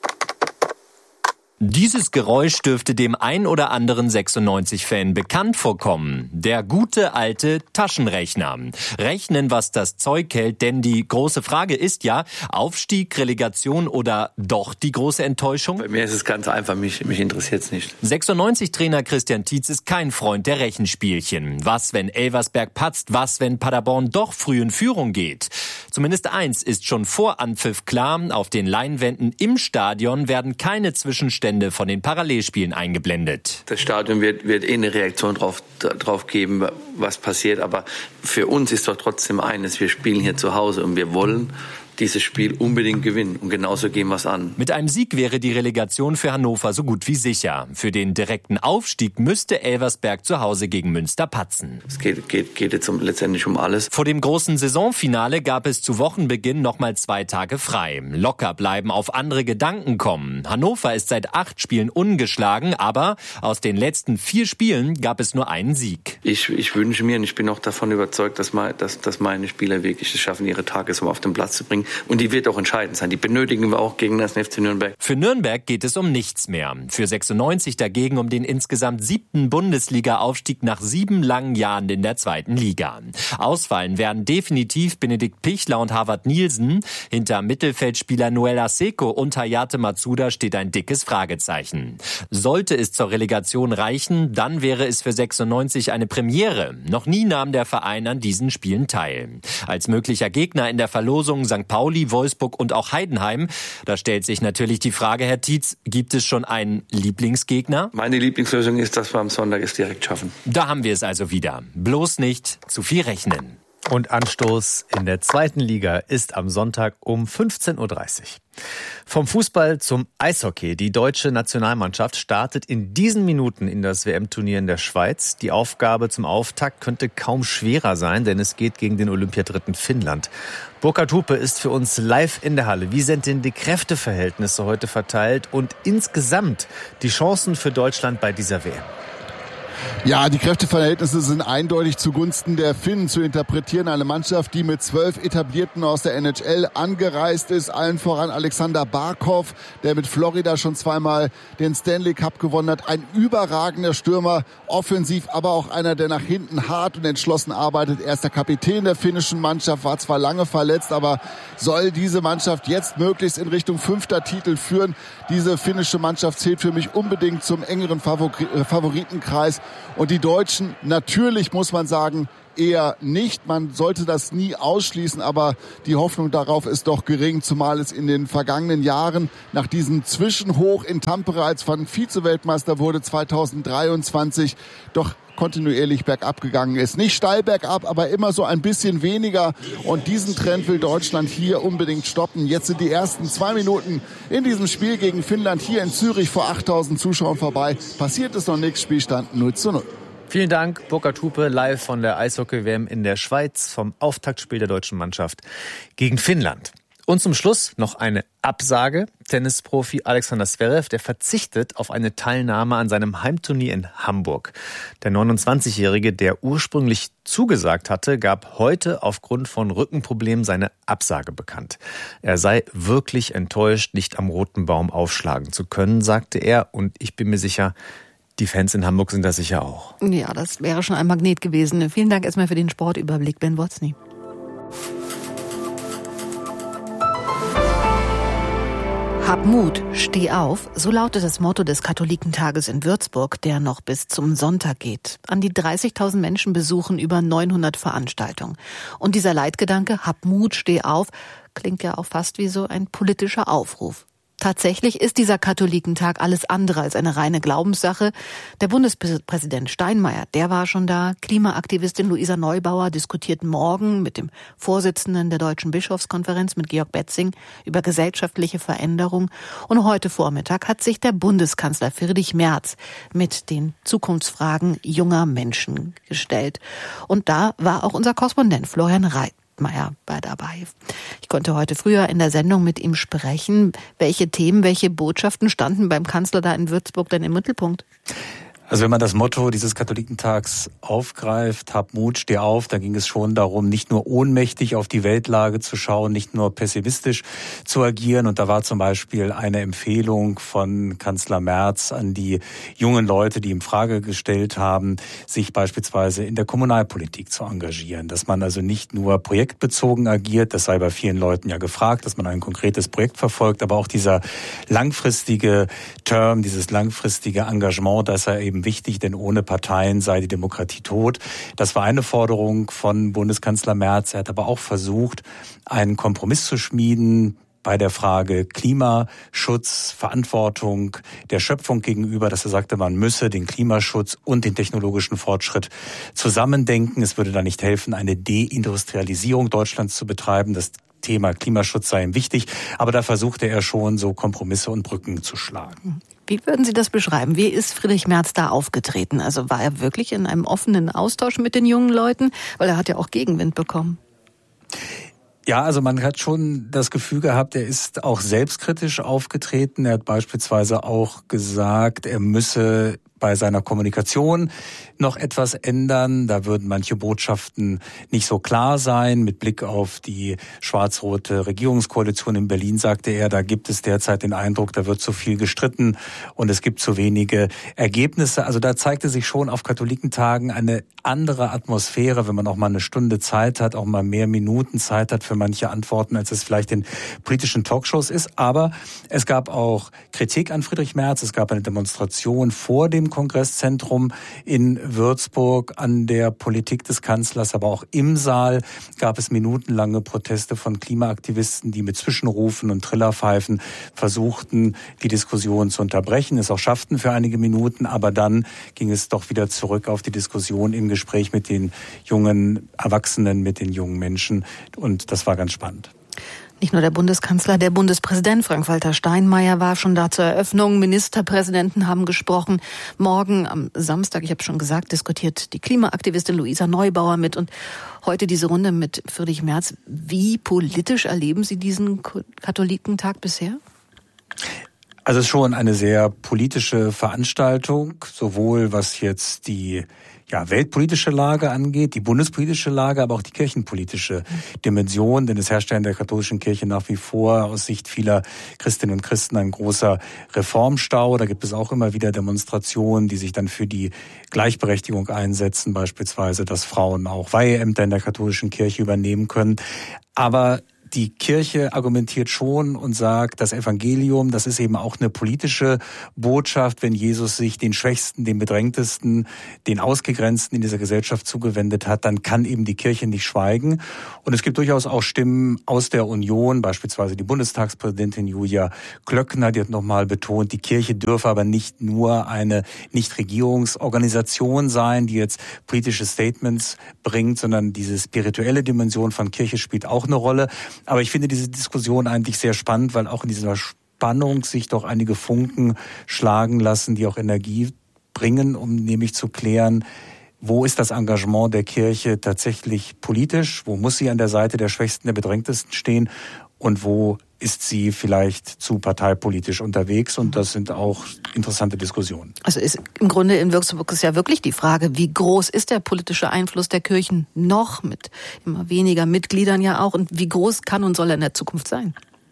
Dieses Geräusch dürfte dem ein oder anderen 96-Fan bekannt vorkommen. Der gute alte Taschenrechner. Rechnen, was das Zeug hält, denn die große Frage ist ja, Aufstieg, Relegation oder doch die große Enttäuschung? Bei mir ist es ganz einfach, mich interessiert es nicht. 96-Trainer Christian Tietz ist kein Freund der Rechenspielchen. Was, wenn Elversberg patzt? Was, wenn Paderborn doch früh in Führung geht? Zumindest eins ist schon vor Anpfiff klar, auf den Leinwänden im Stadion werden keine Zwischenstände von den Parallelspielen eingeblendet. Das Stadion wird eine Reaktion drauf geben, was passiert. Aber für uns ist doch trotzdem eines, wir spielen hier zu Hause und wir wollen dieses Spiel unbedingt gewinnen. Und genauso gehen wir es an. Mit einem Sieg wäre die Relegation für Hannover so gut wie sicher. Für den direkten Aufstieg müsste Elversberg zu Hause gegen Münster patzen. Es geht jetzt letztendlich um alles. Vor dem großen Saisonfinale gab es zu Wochenbeginn nochmal 2 Tage frei. Locker bleiben, auf andere Gedanken kommen. Hannover ist seit 8 Spielen ungeschlagen, aber aus den letzten 4 Spielen gab es nur einen Sieg. Ich wünsche mir und ich bin auch davon überzeugt, dass meine Spieler wirklich es schaffen, ihre Tagesform auf den Platz zu bringen. Und die wird auch entscheidend sein. Die benötigen wir auch gegen das FC Nürnberg. Für Nürnberg geht es um nichts mehr. Für 96 dagegen um den insgesamt 7. Bundesliga-Aufstieg nach 7 langen Jahren in der 2. Liga. Ausfallen werden definitiv Benedikt Pichler und Harvard Nielsen. Hinter Mittelfeldspieler Noel Aseko und Hayate Matsuda steht ein dickes Fragezeichen. Sollte es zur Relegation reichen, dann wäre es für 96 eine Premiere. Noch nie nahm der Verein an diesen Spielen teil. Als möglicher Gegner in der Verlosung St. Pauli, Wolfsburg und auch Heidenheim. Da stellt sich natürlich die Frage, Herr Tietz, gibt es schon einen Lieblingsgegner? Meine Lieblingslösung ist, dass wir am Sonntag es direkt schaffen. Da haben wir es also wieder. Bloß nicht zu viel rechnen. Und Anstoß in der 2. Liga ist am Sonntag um 15.30 Uhr. Vom Fußball zum Eishockey. Die deutsche Nationalmannschaft startet in diesen Minuten in das WM-Turnier in der Schweiz. Die Aufgabe zum Auftakt könnte kaum schwerer sein, denn es geht gegen den Olympiadritten Finnland. Burkhard Hupe ist für uns live in der Halle. Wie sind denn die Kräfteverhältnisse heute verteilt und insgesamt die Chancen für Deutschland bei dieser WM? Ja, die Kräfteverhältnisse sind eindeutig zugunsten der Finnen zu interpretieren. Eine Mannschaft, die mit 12 Etablierten aus der NHL angereist ist. Allen voran Alexander Barkov, der mit Florida schon zweimal den Stanley Cup gewonnen hat. Ein überragender Stürmer, offensiv, aber auch einer, der nach hinten hart und entschlossen arbeitet. Er ist der Kapitän der finnischen Mannschaft, war zwar lange verletzt, aber soll diese Mannschaft jetzt möglichst in Richtung 5. Titel führen. Diese finnische Mannschaft zählt für mich unbedingt zum engeren Favoritenkreis. Und die Deutschen, natürlich muss man sagen, eher nicht. Man sollte das nie ausschließen, aber die Hoffnung darauf ist doch gering, zumal es in den vergangenen Jahren nach diesem Zwischenhoch in Tampere, als man Vize-Weltmeister wurde 2023, doch kontinuierlich bergab gegangen ist. Nicht steil bergab, aber immer so ein bisschen weniger. Und diesen Trend will Deutschland hier unbedingt stoppen. Jetzt sind die ersten 2 Minuten in diesem Spiel gegen Finnland hier in Zürich vor 8.000 Zuschauern vorbei. Passiert ist noch nichts, Spielstand 0:0. Vielen Dank, Burkhard Hupe, live von der Eishockey-WM in der Schweiz vom Auftaktspiel der deutschen Mannschaft gegen Finnland. Und zum Schluss noch eine Absage. Tennisprofi Alexander Zverev, der verzichtet auf eine Teilnahme an seinem Heimturnier in Hamburg. Der 29-Jährige, der ursprünglich zugesagt hatte, gab heute aufgrund von Rückenproblemen seine Absage bekannt. Er sei wirklich enttäuscht, nicht am roten Baum aufschlagen zu können, sagte er. Und ich bin mir sicher, die Fans in Hamburg sind das sicher auch. Ja, das wäre schon ein Magnet gewesen. Vielen Dank erstmal für den Sportüberblick, Ben Wotzny. Hab Mut, steh auf, so lautet das Motto des Katholikentages in Würzburg, der noch bis zum Sonntag geht. An die 30.000 Menschen besuchen über 900 Veranstaltungen. Und dieser Leitgedanke, hab Mut, steh auf, klingt ja auch fast wie so ein politischer Aufruf. Tatsächlich ist dieser Katholikentag alles andere als eine reine Glaubenssache. Der Bundespräsident Steinmeier, der war schon da. Klimaaktivistin Luisa Neubauer diskutiert morgen mit dem Vorsitzenden der Deutschen Bischofskonferenz, mit Georg Betzing, über gesellschaftliche Veränderung. Und heute Vormittag hat sich der Bundeskanzler Friedrich Merz mit den Zukunftsfragen junger Menschen gestellt. Und da war auch unser Korrespondent Florian Reitmeier dabei. Ich konnte heute früher in der Sendung mit ihm sprechen. Welche Themen, welche Botschaften standen beim Kanzler da in Würzburg denn im Mittelpunkt? Also wenn man das Motto dieses Katholikentags aufgreift, hab Mut, steh auf, da ging es schon darum, nicht nur ohnmächtig auf die Weltlage zu schauen, nicht nur pessimistisch zu agieren. Und da war zum Beispiel eine Empfehlung von Kanzler Merz an die jungen Leute, die ihm Frage gestellt haben, sich beispielsweise in der Kommunalpolitik zu engagieren. Dass man also nicht nur projektbezogen agiert, das sei bei vielen Leuten ja gefragt, dass man ein konkretes Projekt verfolgt, aber auch dieser langfristige Term, dieses langfristige Engagement, das er eben wichtig, denn ohne Parteien sei die Demokratie tot. Das war eine Forderung von Bundeskanzler Merz. Er hat aber auch versucht, einen Kompromiss zu schmieden bei der Frage Klimaschutz, Verantwortung der Schöpfung gegenüber, dass er sagte, man müsse den Klimaschutz und den technologischen Fortschritt zusammendenken. Es würde da nicht helfen, eine Deindustrialisierung Deutschlands zu betreiben. Das Thema Klimaschutz sei ihm wichtig, aber da versuchte er schon, so Kompromisse und Brücken zu schlagen. Wie würden Sie das beschreiben? Wie ist Friedrich Merz da aufgetreten? Also war er wirklich in einem offenen Austausch mit den jungen Leuten? Weil er hat ja auch Gegenwind bekommen. Ja, also man hat schon das Gefühl gehabt, er ist auch selbstkritisch aufgetreten. Er hat beispielsweise auch gesagt, er müsse bei seiner Kommunikation noch etwas ändern. Da würden manche Botschaften nicht so klar sein. Mit Blick auf die schwarz-rote Regierungskoalition in Berlin sagte er, da gibt es derzeit den Eindruck, da wird zu viel gestritten und es gibt zu wenige Ergebnisse. Also da zeigte sich schon auf Katholikentagen eine andere Atmosphäre, wenn man auch mal eine Stunde Zeit hat, auch mal mehr Minuten Zeit hat für manche Antworten, als es vielleicht in politischen Talkshows ist. Aber es gab auch Kritik an Friedrich Merz. Es gab eine Demonstration vor dem Kongresszentrum in Würzburg an der Politik des Kanzlers, aber auch im Saal gab es minutenlange Proteste von Klimaaktivisten, die mit Zwischenrufen und Trillerpfeifen versuchten, die Diskussion zu unterbrechen, es auch schafften für einige Minuten, aber dann ging es doch wieder zurück auf die Diskussion im Gespräch mit den jungen Erwachsenen, mit den jungen Menschen, und das war ganz spannend. Nicht nur der Bundeskanzler, der Bundespräsident Frank-Walter Steinmeier war schon da zur Eröffnung. Ministerpräsidenten haben gesprochen. Morgen am Samstag, ich habe schon gesagt, diskutiert die Klimaaktivistin Luisa Neubauer mit. Und heute diese Runde mit Friedrich Merz. Wie politisch erleben Sie diesen Katholikentag bisher? Also es ist schon eine sehr politische Veranstaltung, sowohl was jetzt die weltpolitische Lage angeht, die bundespolitische Lage, aber auch die kirchenpolitische Dimension, denn es herrscht ja in der katholischen Kirche nach wie vor aus Sicht vieler Christinnen und Christen ein großer Reformstau. Da gibt es auch immer wieder Demonstrationen, die sich dann für die Gleichberechtigung einsetzen, beispielsweise, dass Frauen auch Weiheämter in der katholischen Kirche übernehmen können. Aber die Kirche argumentiert schon und sagt, das Evangelium, das ist eben auch eine politische Botschaft. Wenn Jesus sich den Schwächsten, den Bedrängtesten, den Ausgegrenzten in dieser Gesellschaft zugewendet hat, dann kann eben die Kirche nicht schweigen. Und es gibt durchaus auch Stimmen aus der Union, beispielsweise die Bundestagspräsidentin Julia Klöckner, die hat nochmal betont, die Kirche dürfe aber nicht nur eine Nichtregierungsorganisation sein, die jetzt politische Statements bringt, sondern diese spirituelle Dimension von Kirche spielt auch eine Rolle. Aber ich finde diese Diskussion eigentlich sehr spannend, weil auch in dieser Spannung sich doch einige Funken schlagen lassen, die auch Energie bringen, um nämlich zu klären, wo ist das Engagement der Kirche tatsächlich politisch, wo muss sie an der Seite der Schwächsten, der Bedrängtesten stehen und wo ist sie vielleicht zu parteipolitisch unterwegs, und das sind auch interessante Diskussionen. Also ist im Grunde in Würzburg ist ja wirklich die Frage, wie groß ist der politische Einfluss der Kirchen noch mit immer weniger Mitgliedern ja auch, und wie groß kann und soll er in der Zukunft sein?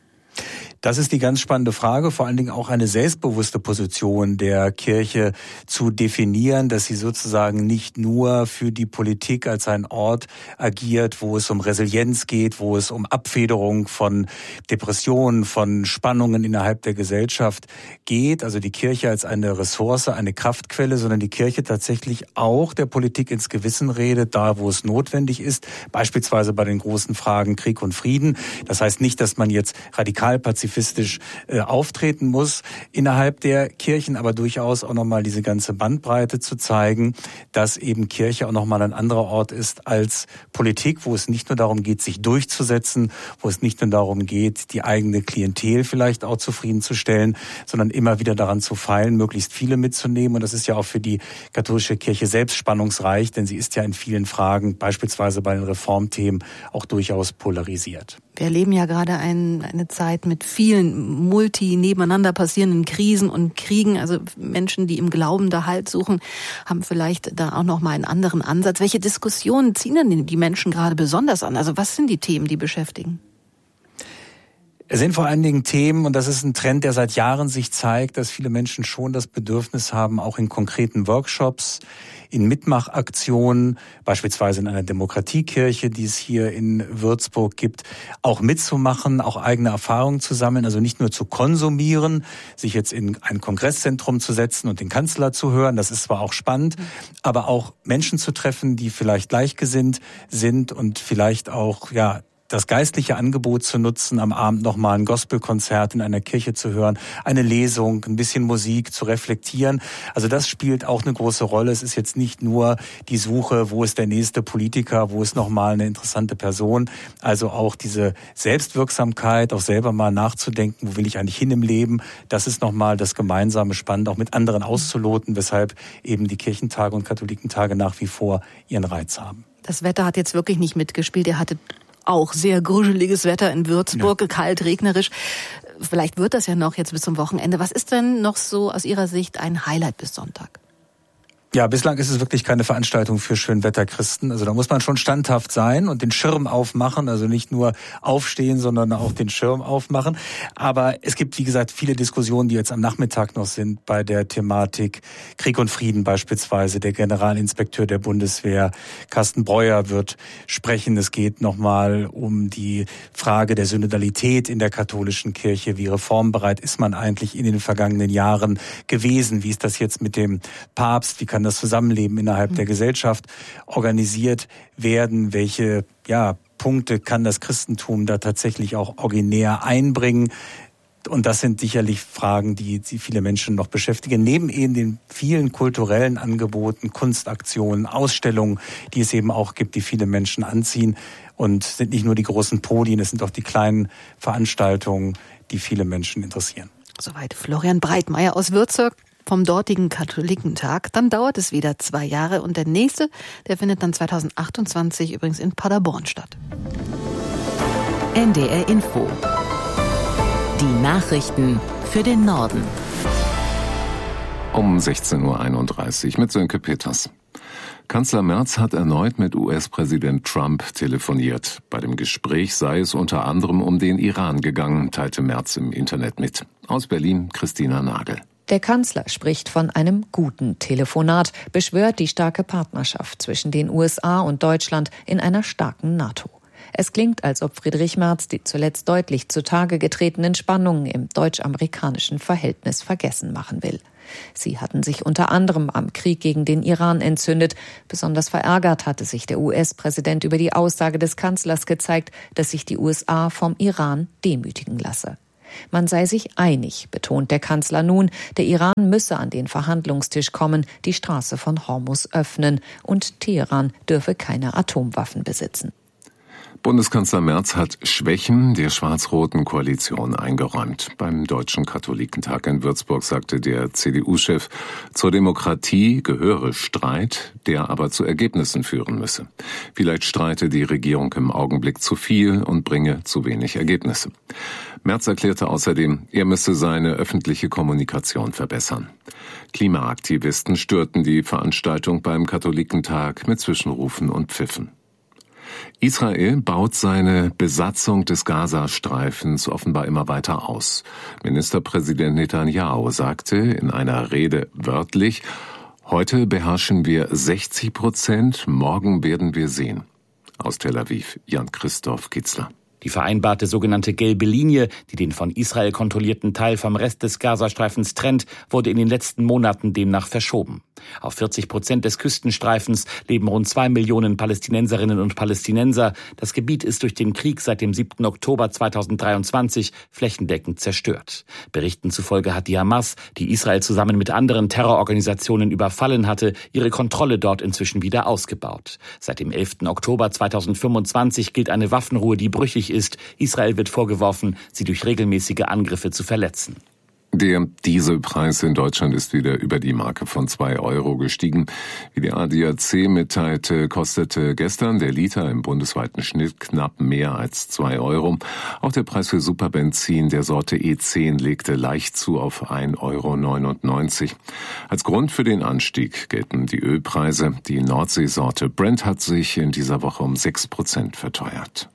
Das ist die ganz spannende Frage, vor allen Dingen auch eine selbstbewusste Position der Kirche zu definieren, dass sie sozusagen nicht nur für die Politik als ein Ort agiert, wo es um Resilienz geht, wo es um Abfederung von Depressionen, von Spannungen innerhalb der Gesellschaft geht, also die Kirche als eine Ressource, eine Kraftquelle, sondern die Kirche tatsächlich auch der Politik ins Gewissen redet, da wo es notwendig ist, beispielsweise bei den großen Fragen Krieg und Frieden. Das heißt nicht, dass man jetzt radikal pazifistisch auftreten muss innerhalb der Kirchen, aber durchaus auch nochmal diese ganze Bandbreite zu zeigen, dass eben Kirche auch nochmal ein anderer Ort ist als Politik, wo es nicht nur darum geht, sich durchzusetzen, wo es nicht nur darum geht, die eigene Klientel vielleicht auch zufriedenzustellen, sondern immer wieder daran zu feilen, möglichst viele mitzunehmen. Und das ist ja auch für die katholische Kirche selbst spannungsreich, denn sie ist ja in vielen Fragen, beispielsweise bei den Reformthemen, auch durchaus polarisiert. Wir erleben ja gerade eine Zeit mit vielen nebeneinander passierenden Krisen und Kriegen. Also Menschen, die im Glauben da Halt suchen, haben vielleicht da auch noch mal einen anderen Ansatz. Welche Diskussionen ziehen denn die Menschen gerade besonders an? Also was sind die Themen, die beschäftigen? Es sind vor allen Dingen Themen, und das ist ein Trend, der seit Jahren sich zeigt, dass viele Menschen schon das Bedürfnis haben, auch in konkreten Workshops, in Mitmachaktionen, beispielsweise in einer Demokratiekirche, die es hier in Würzburg gibt, auch mitzumachen, auch eigene Erfahrungen zu sammeln, also nicht nur zu konsumieren, sich jetzt in ein Kongresszentrum zu setzen und den Kanzler zu hören, das ist zwar auch spannend, aber auch Menschen zu treffen, die vielleicht gleichgesinnt sind und vielleicht auch, das geistliche Angebot zu nutzen, am Abend nochmal ein Gospelkonzert in einer Kirche zu hören, eine Lesung, ein bisschen Musik zu reflektieren. Also das spielt auch eine große Rolle. Es ist jetzt nicht nur die Suche, wo ist der nächste Politiker, wo ist nochmal eine interessante Person. Also auch diese Selbstwirksamkeit, auch selber mal nachzudenken, wo will ich eigentlich hin im Leben. Das ist nochmal das gemeinsame Spannende, auch mit anderen auszuloten, weshalb eben die Kirchentage und Katholikentage nach wie vor ihren Reiz haben. Das Wetter hat jetzt wirklich nicht mitgespielt. Ihr hattet auch sehr gruseliges Wetter in Würzburg, kalt, regnerisch. Vielleicht wird das ja noch jetzt bis zum Wochenende. Was ist denn noch so aus Ihrer Sicht ein Highlight bis Sonntag? Ja, bislang ist es wirklich keine Veranstaltung für Schönwetterchristen. Also da muss man schon standhaft sein und den Schirm aufmachen, also nicht nur aufstehen, sondern auch den Schirm aufmachen. Aber es gibt, wie gesagt, viele Diskussionen, die jetzt am Nachmittag noch sind bei der Thematik Krieg und Frieden beispielsweise. Der Generalinspekteur der Bundeswehr, Carsten Breuer, wird sprechen. Es geht nochmal um die Frage der Synodalität in der katholischen Kirche. Wie reformbereit ist man eigentlich in den vergangenen Jahren gewesen? Wie ist das jetzt mit dem Papst? Wie kann das Zusammenleben innerhalb der Gesellschaft organisiert werden? Welche Punkte kann das Christentum da tatsächlich auch originär einbringen? Und das sind sicherlich Fragen, die viele Menschen noch beschäftigen. Neben eben den vielen kulturellen Angeboten, Kunstaktionen, Ausstellungen, die es eben auch gibt, die viele Menschen anziehen. Und sind nicht nur die großen Podien, es sind auch die kleinen Veranstaltungen, die viele Menschen interessieren. Soweit Florian Breitmeier aus Würzburg vom dortigen Katholikentag. Dann dauert es wieder 2 Jahre und der nächste, der findet dann 2028 übrigens in Paderborn statt. NDR Info. Die Nachrichten für den Norden. Um 16.31 Uhr mit Sönke Peters. Kanzler Merz hat erneut mit US-Präsident Trump telefoniert. Bei dem Gespräch sei es unter anderem um den Iran gegangen, teilte Merz im Internet mit. Aus Berlin Christina Nagel. Der Kanzler spricht von einem guten Telefonat, beschwört die starke Partnerschaft zwischen den USA und Deutschland in einer starken NATO. Es klingt, als ob Friedrich Merz die zuletzt deutlich zutage getretenen Spannungen im deutsch-amerikanischen Verhältnis vergessen machen will. Sie hatten sich unter anderem am Krieg gegen den Iran entzündet. Besonders verärgert hatte sich der US-Präsident über die Aussage des Kanzlers gezeigt, dass sich die USA vom Iran demütigen lasse. Man sei sich einig, betont der Kanzler nun, der Iran müsse an den Verhandlungstisch kommen, die Straße von Hormuz öffnen und Teheran dürfe keine Atomwaffen besitzen. Bundeskanzler Merz hat Schwächen der schwarz-roten Koalition eingeräumt. Beim Deutschen Katholikentag in Würzburg sagte der CDU-Chef, zur Demokratie gehöre Streit, der aber zu Ergebnissen führen müsse. Vielleicht streite die Regierung im Augenblick zu viel und bringe zu wenig Ergebnisse. Merz erklärte außerdem, er müsse seine öffentliche Kommunikation verbessern. Klimaaktivisten störten die Veranstaltung beim Katholikentag mit Zwischenrufen und Pfiffen. Israel baut seine Besatzung des Gazastreifens offenbar immer weiter aus. Ministerpräsident Netanyahu sagte in einer Rede wörtlich, heute beherrschen wir 60%, morgen werden wir sehen. Aus Tel Aviv, Jan-Christoph Kitzler. Die vereinbarte sogenannte gelbe Linie, die den von Israel kontrollierten Teil vom Rest des Gazastreifens trennt, wurde in den letzten Monaten demnach verschoben. Auf 40% des Küstenstreifens leben rund 2 Millionen Palästinenserinnen und Palästinenser. Das Gebiet ist durch den Krieg seit dem 7. Oktober 2023 flächendeckend zerstört. Berichten zufolge hat die Hamas, die Israel zusammen mit anderen Terrororganisationen überfallen hatte, ihre Kontrolle dort inzwischen wieder ausgebaut. Seit dem 11. Oktober 2025 gilt eine Waffenruhe, die brüchig ist. Israel wird vorgeworfen, sie durch regelmäßige Angriffe zu verletzen. Der Dieselpreis in Deutschland ist wieder über die Marke von 2 Euro gestiegen. Wie der ADAC mitteilte, kostete gestern der Liter im bundesweiten Schnitt knapp mehr als 2 Euro. Auch der Preis für Superbenzin der Sorte E10 legte leicht zu auf 1,99 Euro. Als Grund für den Anstieg gelten die Ölpreise. Die Nordseesorte Brent hat sich in dieser Woche um 6% verteuert.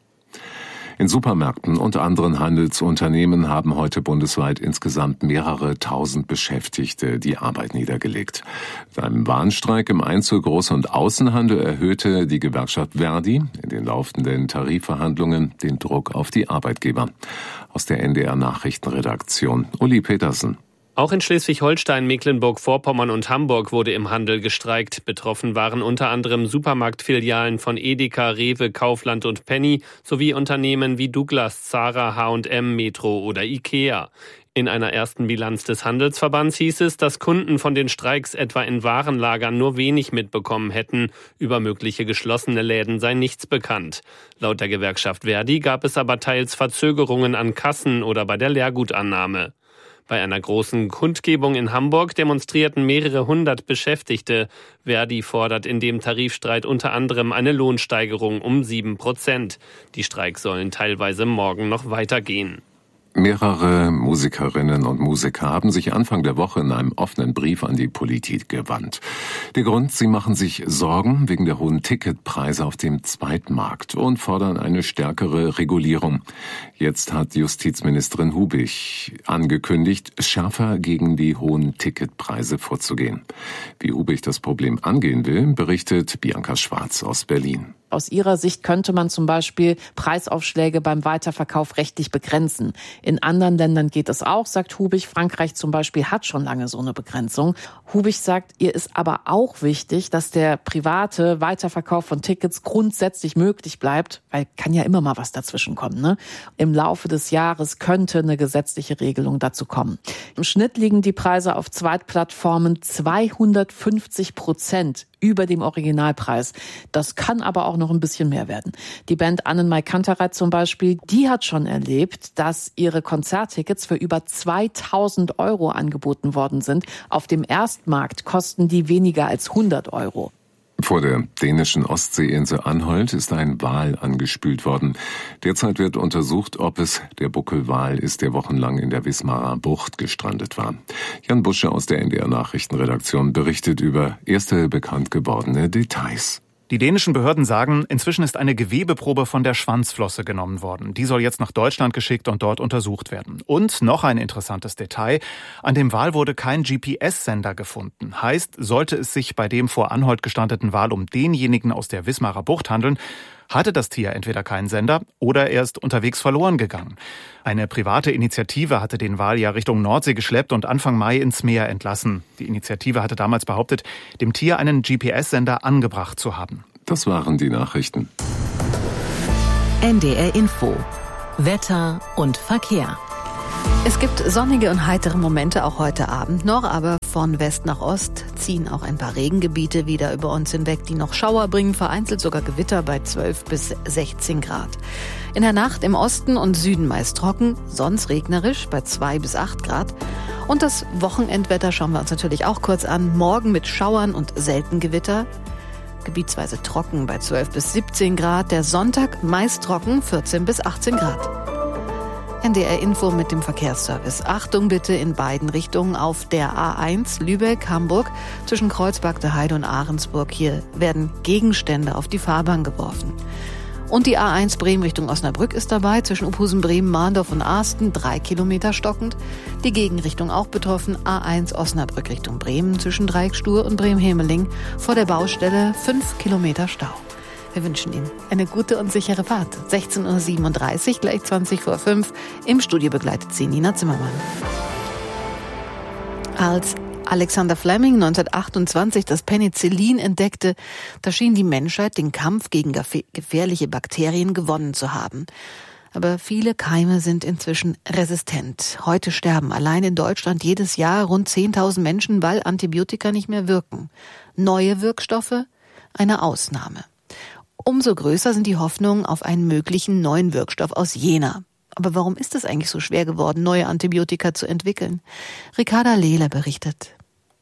In Supermärkten und anderen Handelsunternehmen haben heute bundesweit insgesamt mehrere tausend Beschäftigte die Arbeit niedergelegt. Mit einem Warnstreik im Einzel-, Groß- und Außenhandel erhöhte die Gewerkschaft Verdi in den laufenden Tarifverhandlungen den Druck auf die Arbeitgeber. Aus der NDR Nachrichtenredaktion Uli Petersen. Auch in Schleswig-Holstein, Mecklenburg-Vorpommern und Hamburg wurde im Handel gestreikt. Betroffen waren unter anderem Supermarktfilialen von Edeka, Rewe, Kaufland und Penny sowie Unternehmen wie Douglas, Zara, H&M, Metro oder Ikea. In einer ersten Bilanz des Handelsverbands hieß es, dass Kunden von den Streiks etwa in Warenlagern nur wenig mitbekommen hätten. Über mögliche geschlossene Läden sei nichts bekannt. Laut der Gewerkschaft Verdi gab es aber teils Verzögerungen an Kassen oder bei der Leergutannahme. Bei einer großen Kundgebung in Hamburg demonstrierten mehrere hundert Beschäftigte. Verdi fordert in dem Tarifstreit unter anderem eine Lohnsteigerung um 7%. Die Streiks sollen teilweise morgen noch weitergehen. Mehrere Musikerinnen und Musiker haben sich Anfang der Woche in einem offenen Brief an die Politik gewandt. Der Grund, sie machen sich Sorgen wegen der hohen Ticketpreise auf dem Zweitmarkt und fordern eine stärkere Regulierung. Jetzt hat Justizministerin Hubig angekündigt, schärfer gegen die hohen Ticketpreise vorzugehen. Wie Hubig das Problem angehen will, berichtet Bianca Schwarz aus Berlin. Aus ihrer Sicht könnte man zum Beispiel Preisaufschläge beim Weiterverkauf rechtlich begrenzen. In anderen Ländern geht es auch, sagt Hubig. Frankreich zum Beispiel hat schon lange so eine Begrenzung. Hubig sagt, ihr ist aber auch wichtig, dass der private Weiterverkauf von Tickets grundsätzlich möglich bleibt, weil kann ja immer mal was dazwischen kommen, ne? Im Laufe des Jahres könnte eine gesetzliche Regelung dazu kommen. Im Schnitt liegen die Preise auf Zweitplattformen 250% über dem Originalpreis. Das kann aber auch noch ein bisschen mehr werden. Die Band Annenmai Kantereit zum Beispiel, die hat schon erlebt, dass ihre Konzerttickets für über 2.000 Euro angeboten worden sind. Auf dem Erstmarkt kosten die weniger als 100 Euro. Vor der dänischen Ostseeinsel Anholt ist ein Wal angespült worden. Derzeit wird untersucht, ob es der Buckelwal ist, der wochenlang in der Wismarer Bucht gestrandet war. Jan Busche aus der NDR Nachrichtenredaktion berichtet über erste bekannt gewordene Details. Die dänischen Behörden sagen, inzwischen ist eine Gewebeprobe von der Schwanzflosse genommen worden. Die soll jetzt nach Deutschland geschickt und dort untersucht werden. Und noch ein interessantes Detail. An dem Wal wurde kein GPS-Sender gefunden. Heißt, sollte es sich bei dem vor Anholt gestrandeten Wal um denjenigen aus der Wismarer Bucht handeln, hatte das Tier entweder keinen Sender oder er ist unterwegs verloren gegangen. Eine private Initiative hatte den Wal ja Richtung Nordsee geschleppt und Anfang Mai ins Meer entlassen. Die Initiative hatte damals behauptet, dem Tier einen GPS-Sender angebracht zu haben. Das waren die Nachrichten. NDR Info. Wetter und Verkehr. Es gibt sonnige und heitere Momente auch heute Abend noch, aber von West nach Ost ziehen auch ein paar Regengebiete wieder über uns hinweg, die noch Schauer bringen, vereinzelt sogar Gewitter bei 12 bis 16 Grad. In der Nacht im Osten und Süden meist trocken, sonst regnerisch bei 2 bis 8 Grad. Und das Wochenendwetter schauen wir uns natürlich auch kurz an. Morgen mit Schauern und selten Gewitter. Gebietsweise trocken bei 12 bis 17 Grad. Der Sonntag meist trocken, 14 bis 18 Grad. NDR Info mit dem Verkehrsservice. Achtung bitte in beiden Richtungen auf der A1 Lübeck-Hamburg zwischen Kreuzberg-der-Heide und Ahrensburg. Hier werden Gegenstände auf die Fahrbahn geworfen. Und die A1 Bremen Richtung Osnabrück ist dabei, zwischen Uphusen, Bremen, Mahndorf und Arsten, 3 Kilometer stockend. Die Gegenrichtung auch betroffen, A1 Osnabrück Richtung Bremen, zwischen Dreieckstuhr und Bremen-Hemeling, vor der Baustelle 5 Kilometer Stau. Wir wünschen Ihnen eine gute und sichere Fahrt. 16:37 Uhr, gleich 20 vor 5. Im Studio begleitet Sie Nina Zimmermann. Als Alexander Fleming 1928 das Penicillin entdeckte, da schien die Menschheit den Kampf gegen gefährliche Bakterien gewonnen zu haben. Aber viele Keime sind inzwischen resistent. Heute sterben allein in Deutschland jedes Jahr rund 10.000 Menschen, weil Antibiotika nicht mehr wirken. Neue Wirkstoffe? Eine Ausnahme. Umso größer sind die Hoffnungen auf einen möglichen neuen Wirkstoff aus Jena. Aber warum ist es eigentlich so schwer geworden, neue Antibiotika zu entwickeln? Ricarda Lehler berichtet.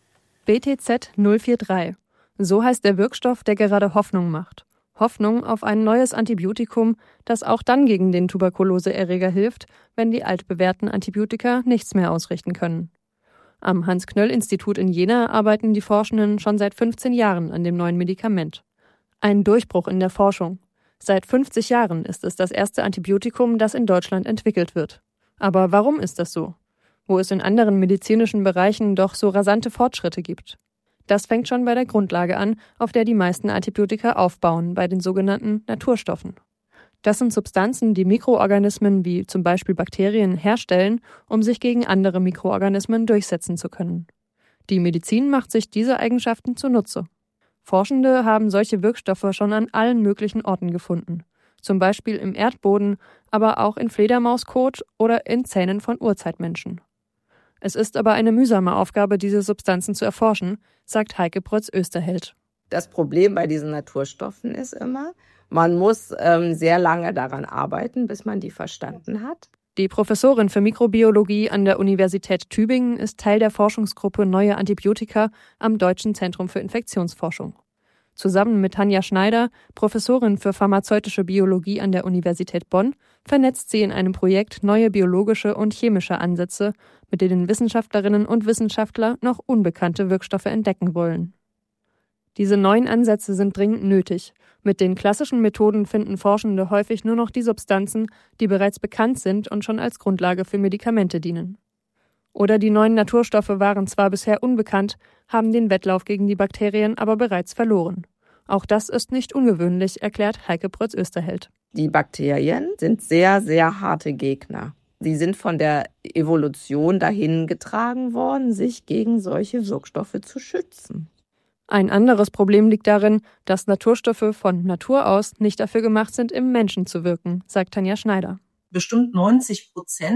BTZ 043. So heißt der Wirkstoff, der gerade Hoffnung macht. Hoffnung auf ein neues Antibiotikum, das auch dann gegen den Tuberkuloseerreger hilft, wenn die altbewährten Antibiotika nichts mehr ausrichten können. Am Hans-Knöll-Institut in Jena arbeiten die Forschenden schon seit 15 Jahren an dem neuen Medikament. Ein Durchbruch in der Forschung. Seit 50 Jahren ist es das erste Antibiotikum, das in Deutschland entwickelt wird. Aber warum ist das so? Wo es in anderen medizinischen Bereichen doch so rasante Fortschritte gibt. Das fängt schon bei der Grundlage an, auf der die meisten Antibiotika aufbauen, bei den sogenannten Naturstoffen. Das sind Substanzen, die Mikroorganismen wie zum Beispiel Bakterien herstellen, um sich gegen andere Mikroorganismen durchsetzen zu können. Die Medizin macht sich diese Eigenschaften zunutze. Forschende haben solche Wirkstoffe schon an allen möglichen Orten gefunden. Zum Beispiel im Erdboden, aber auch in Fledermauskot oder in Zähnen von Urzeitmenschen. Es ist aber eine mühsame Aufgabe, diese Substanzen zu erforschen, sagt Heike Protz-Österheld. Das Problem bei diesen Naturstoffen ist immer, man muss sehr lange daran arbeiten, bis man die verstanden hat. Die Professorin für Mikrobiologie an der Universität Tübingen ist Teil der Forschungsgruppe Neue Antibiotika am Deutschen Zentrum für Infektionsforschung. Zusammen mit Tanja Schneider, Professorin für pharmazeutische Biologie an der Universität Bonn, vernetzt sie in einem Projekt neue biologische und chemische Ansätze, mit denen Wissenschaftlerinnen und Wissenschaftler noch unbekannte Wirkstoffe entdecken wollen. Diese neuen Ansätze sind dringend nötig. Mit den klassischen Methoden finden Forschende häufig nur noch die Substanzen, die bereits bekannt sind und schon als Grundlage für Medikamente dienen. Oder die neuen Naturstoffe waren zwar bisher unbekannt, haben den Wettlauf gegen die Bakterien aber bereits verloren. Auch das ist nicht ungewöhnlich, erklärt Heike Protz-Österheld. Die Bakterien sind sehr, sehr harte Gegner. Sie sind von der Evolution dahin getragen worden, sich gegen solche Wirkstoffe zu schützen. Ein anderes Problem liegt darin, dass Naturstoffe von Natur aus nicht dafür gemacht sind, im Menschen zu wirken, sagt Tanja Schneider. Bestimmt 90%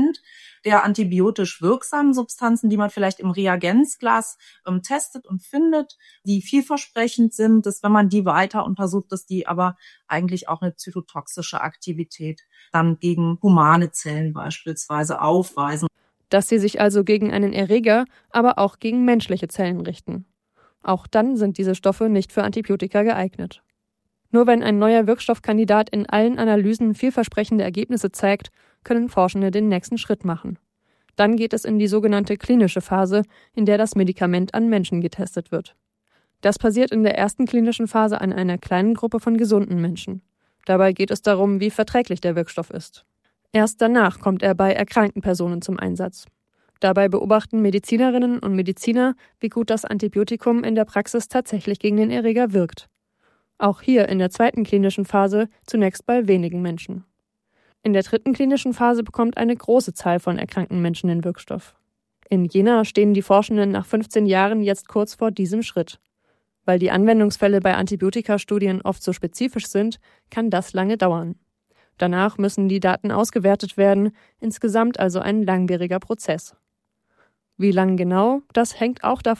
der antibiotisch wirksamen Substanzen, die man vielleicht im Reagenzglas testet und findet, die vielversprechend sind, dass wenn man die weiter untersucht, dass die aber eigentlich auch eine zytotoxische Aktivität dann gegen humane Zellen beispielsweise aufweisen. Dass sie sich also gegen einen Erreger, aber auch gegen menschliche Zellen richten. Auch dann sind diese Stoffe nicht für Antibiotika geeignet. Nur wenn ein neuer Wirkstoffkandidat in allen Analysen vielversprechende Ergebnisse zeigt, können Forschende den nächsten Schritt machen. Dann geht es in die sogenannte klinische Phase, in der das Medikament an Menschen getestet wird. Das passiert in der ersten klinischen Phase an einer kleinen Gruppe von gesunden Menschen. Dabei geht es darum, wie verträglich der Wirkstoff ist. Erst danach kommt er bei erkrankten Personen zum Einsatz. Dabei beobachten Medizinerinnen und Mediziner, wie gut das Antibiotikum in der Praxis tatsächlich gegen den Erreger wirkt. Auch hier in der zweiten klinischen Phase zunächst bei wenigen Menschen. In der dritten klinischen Phase bekommt eine große Zahl von erkrankten Menschen den Wirkstoff. In Jena stehen die Forschenden nach 15 Jahren jetzt kurz vor diesem Schritt. Weil die Anwendungsfälle bei Antibiotikastudien oft so spezifisch sind, kann das lange dauern. Danach müssen die Daten ausgewertet werden, insgesamt also ein langwieriger Prozess. Wie lang genau, das hängt auch davon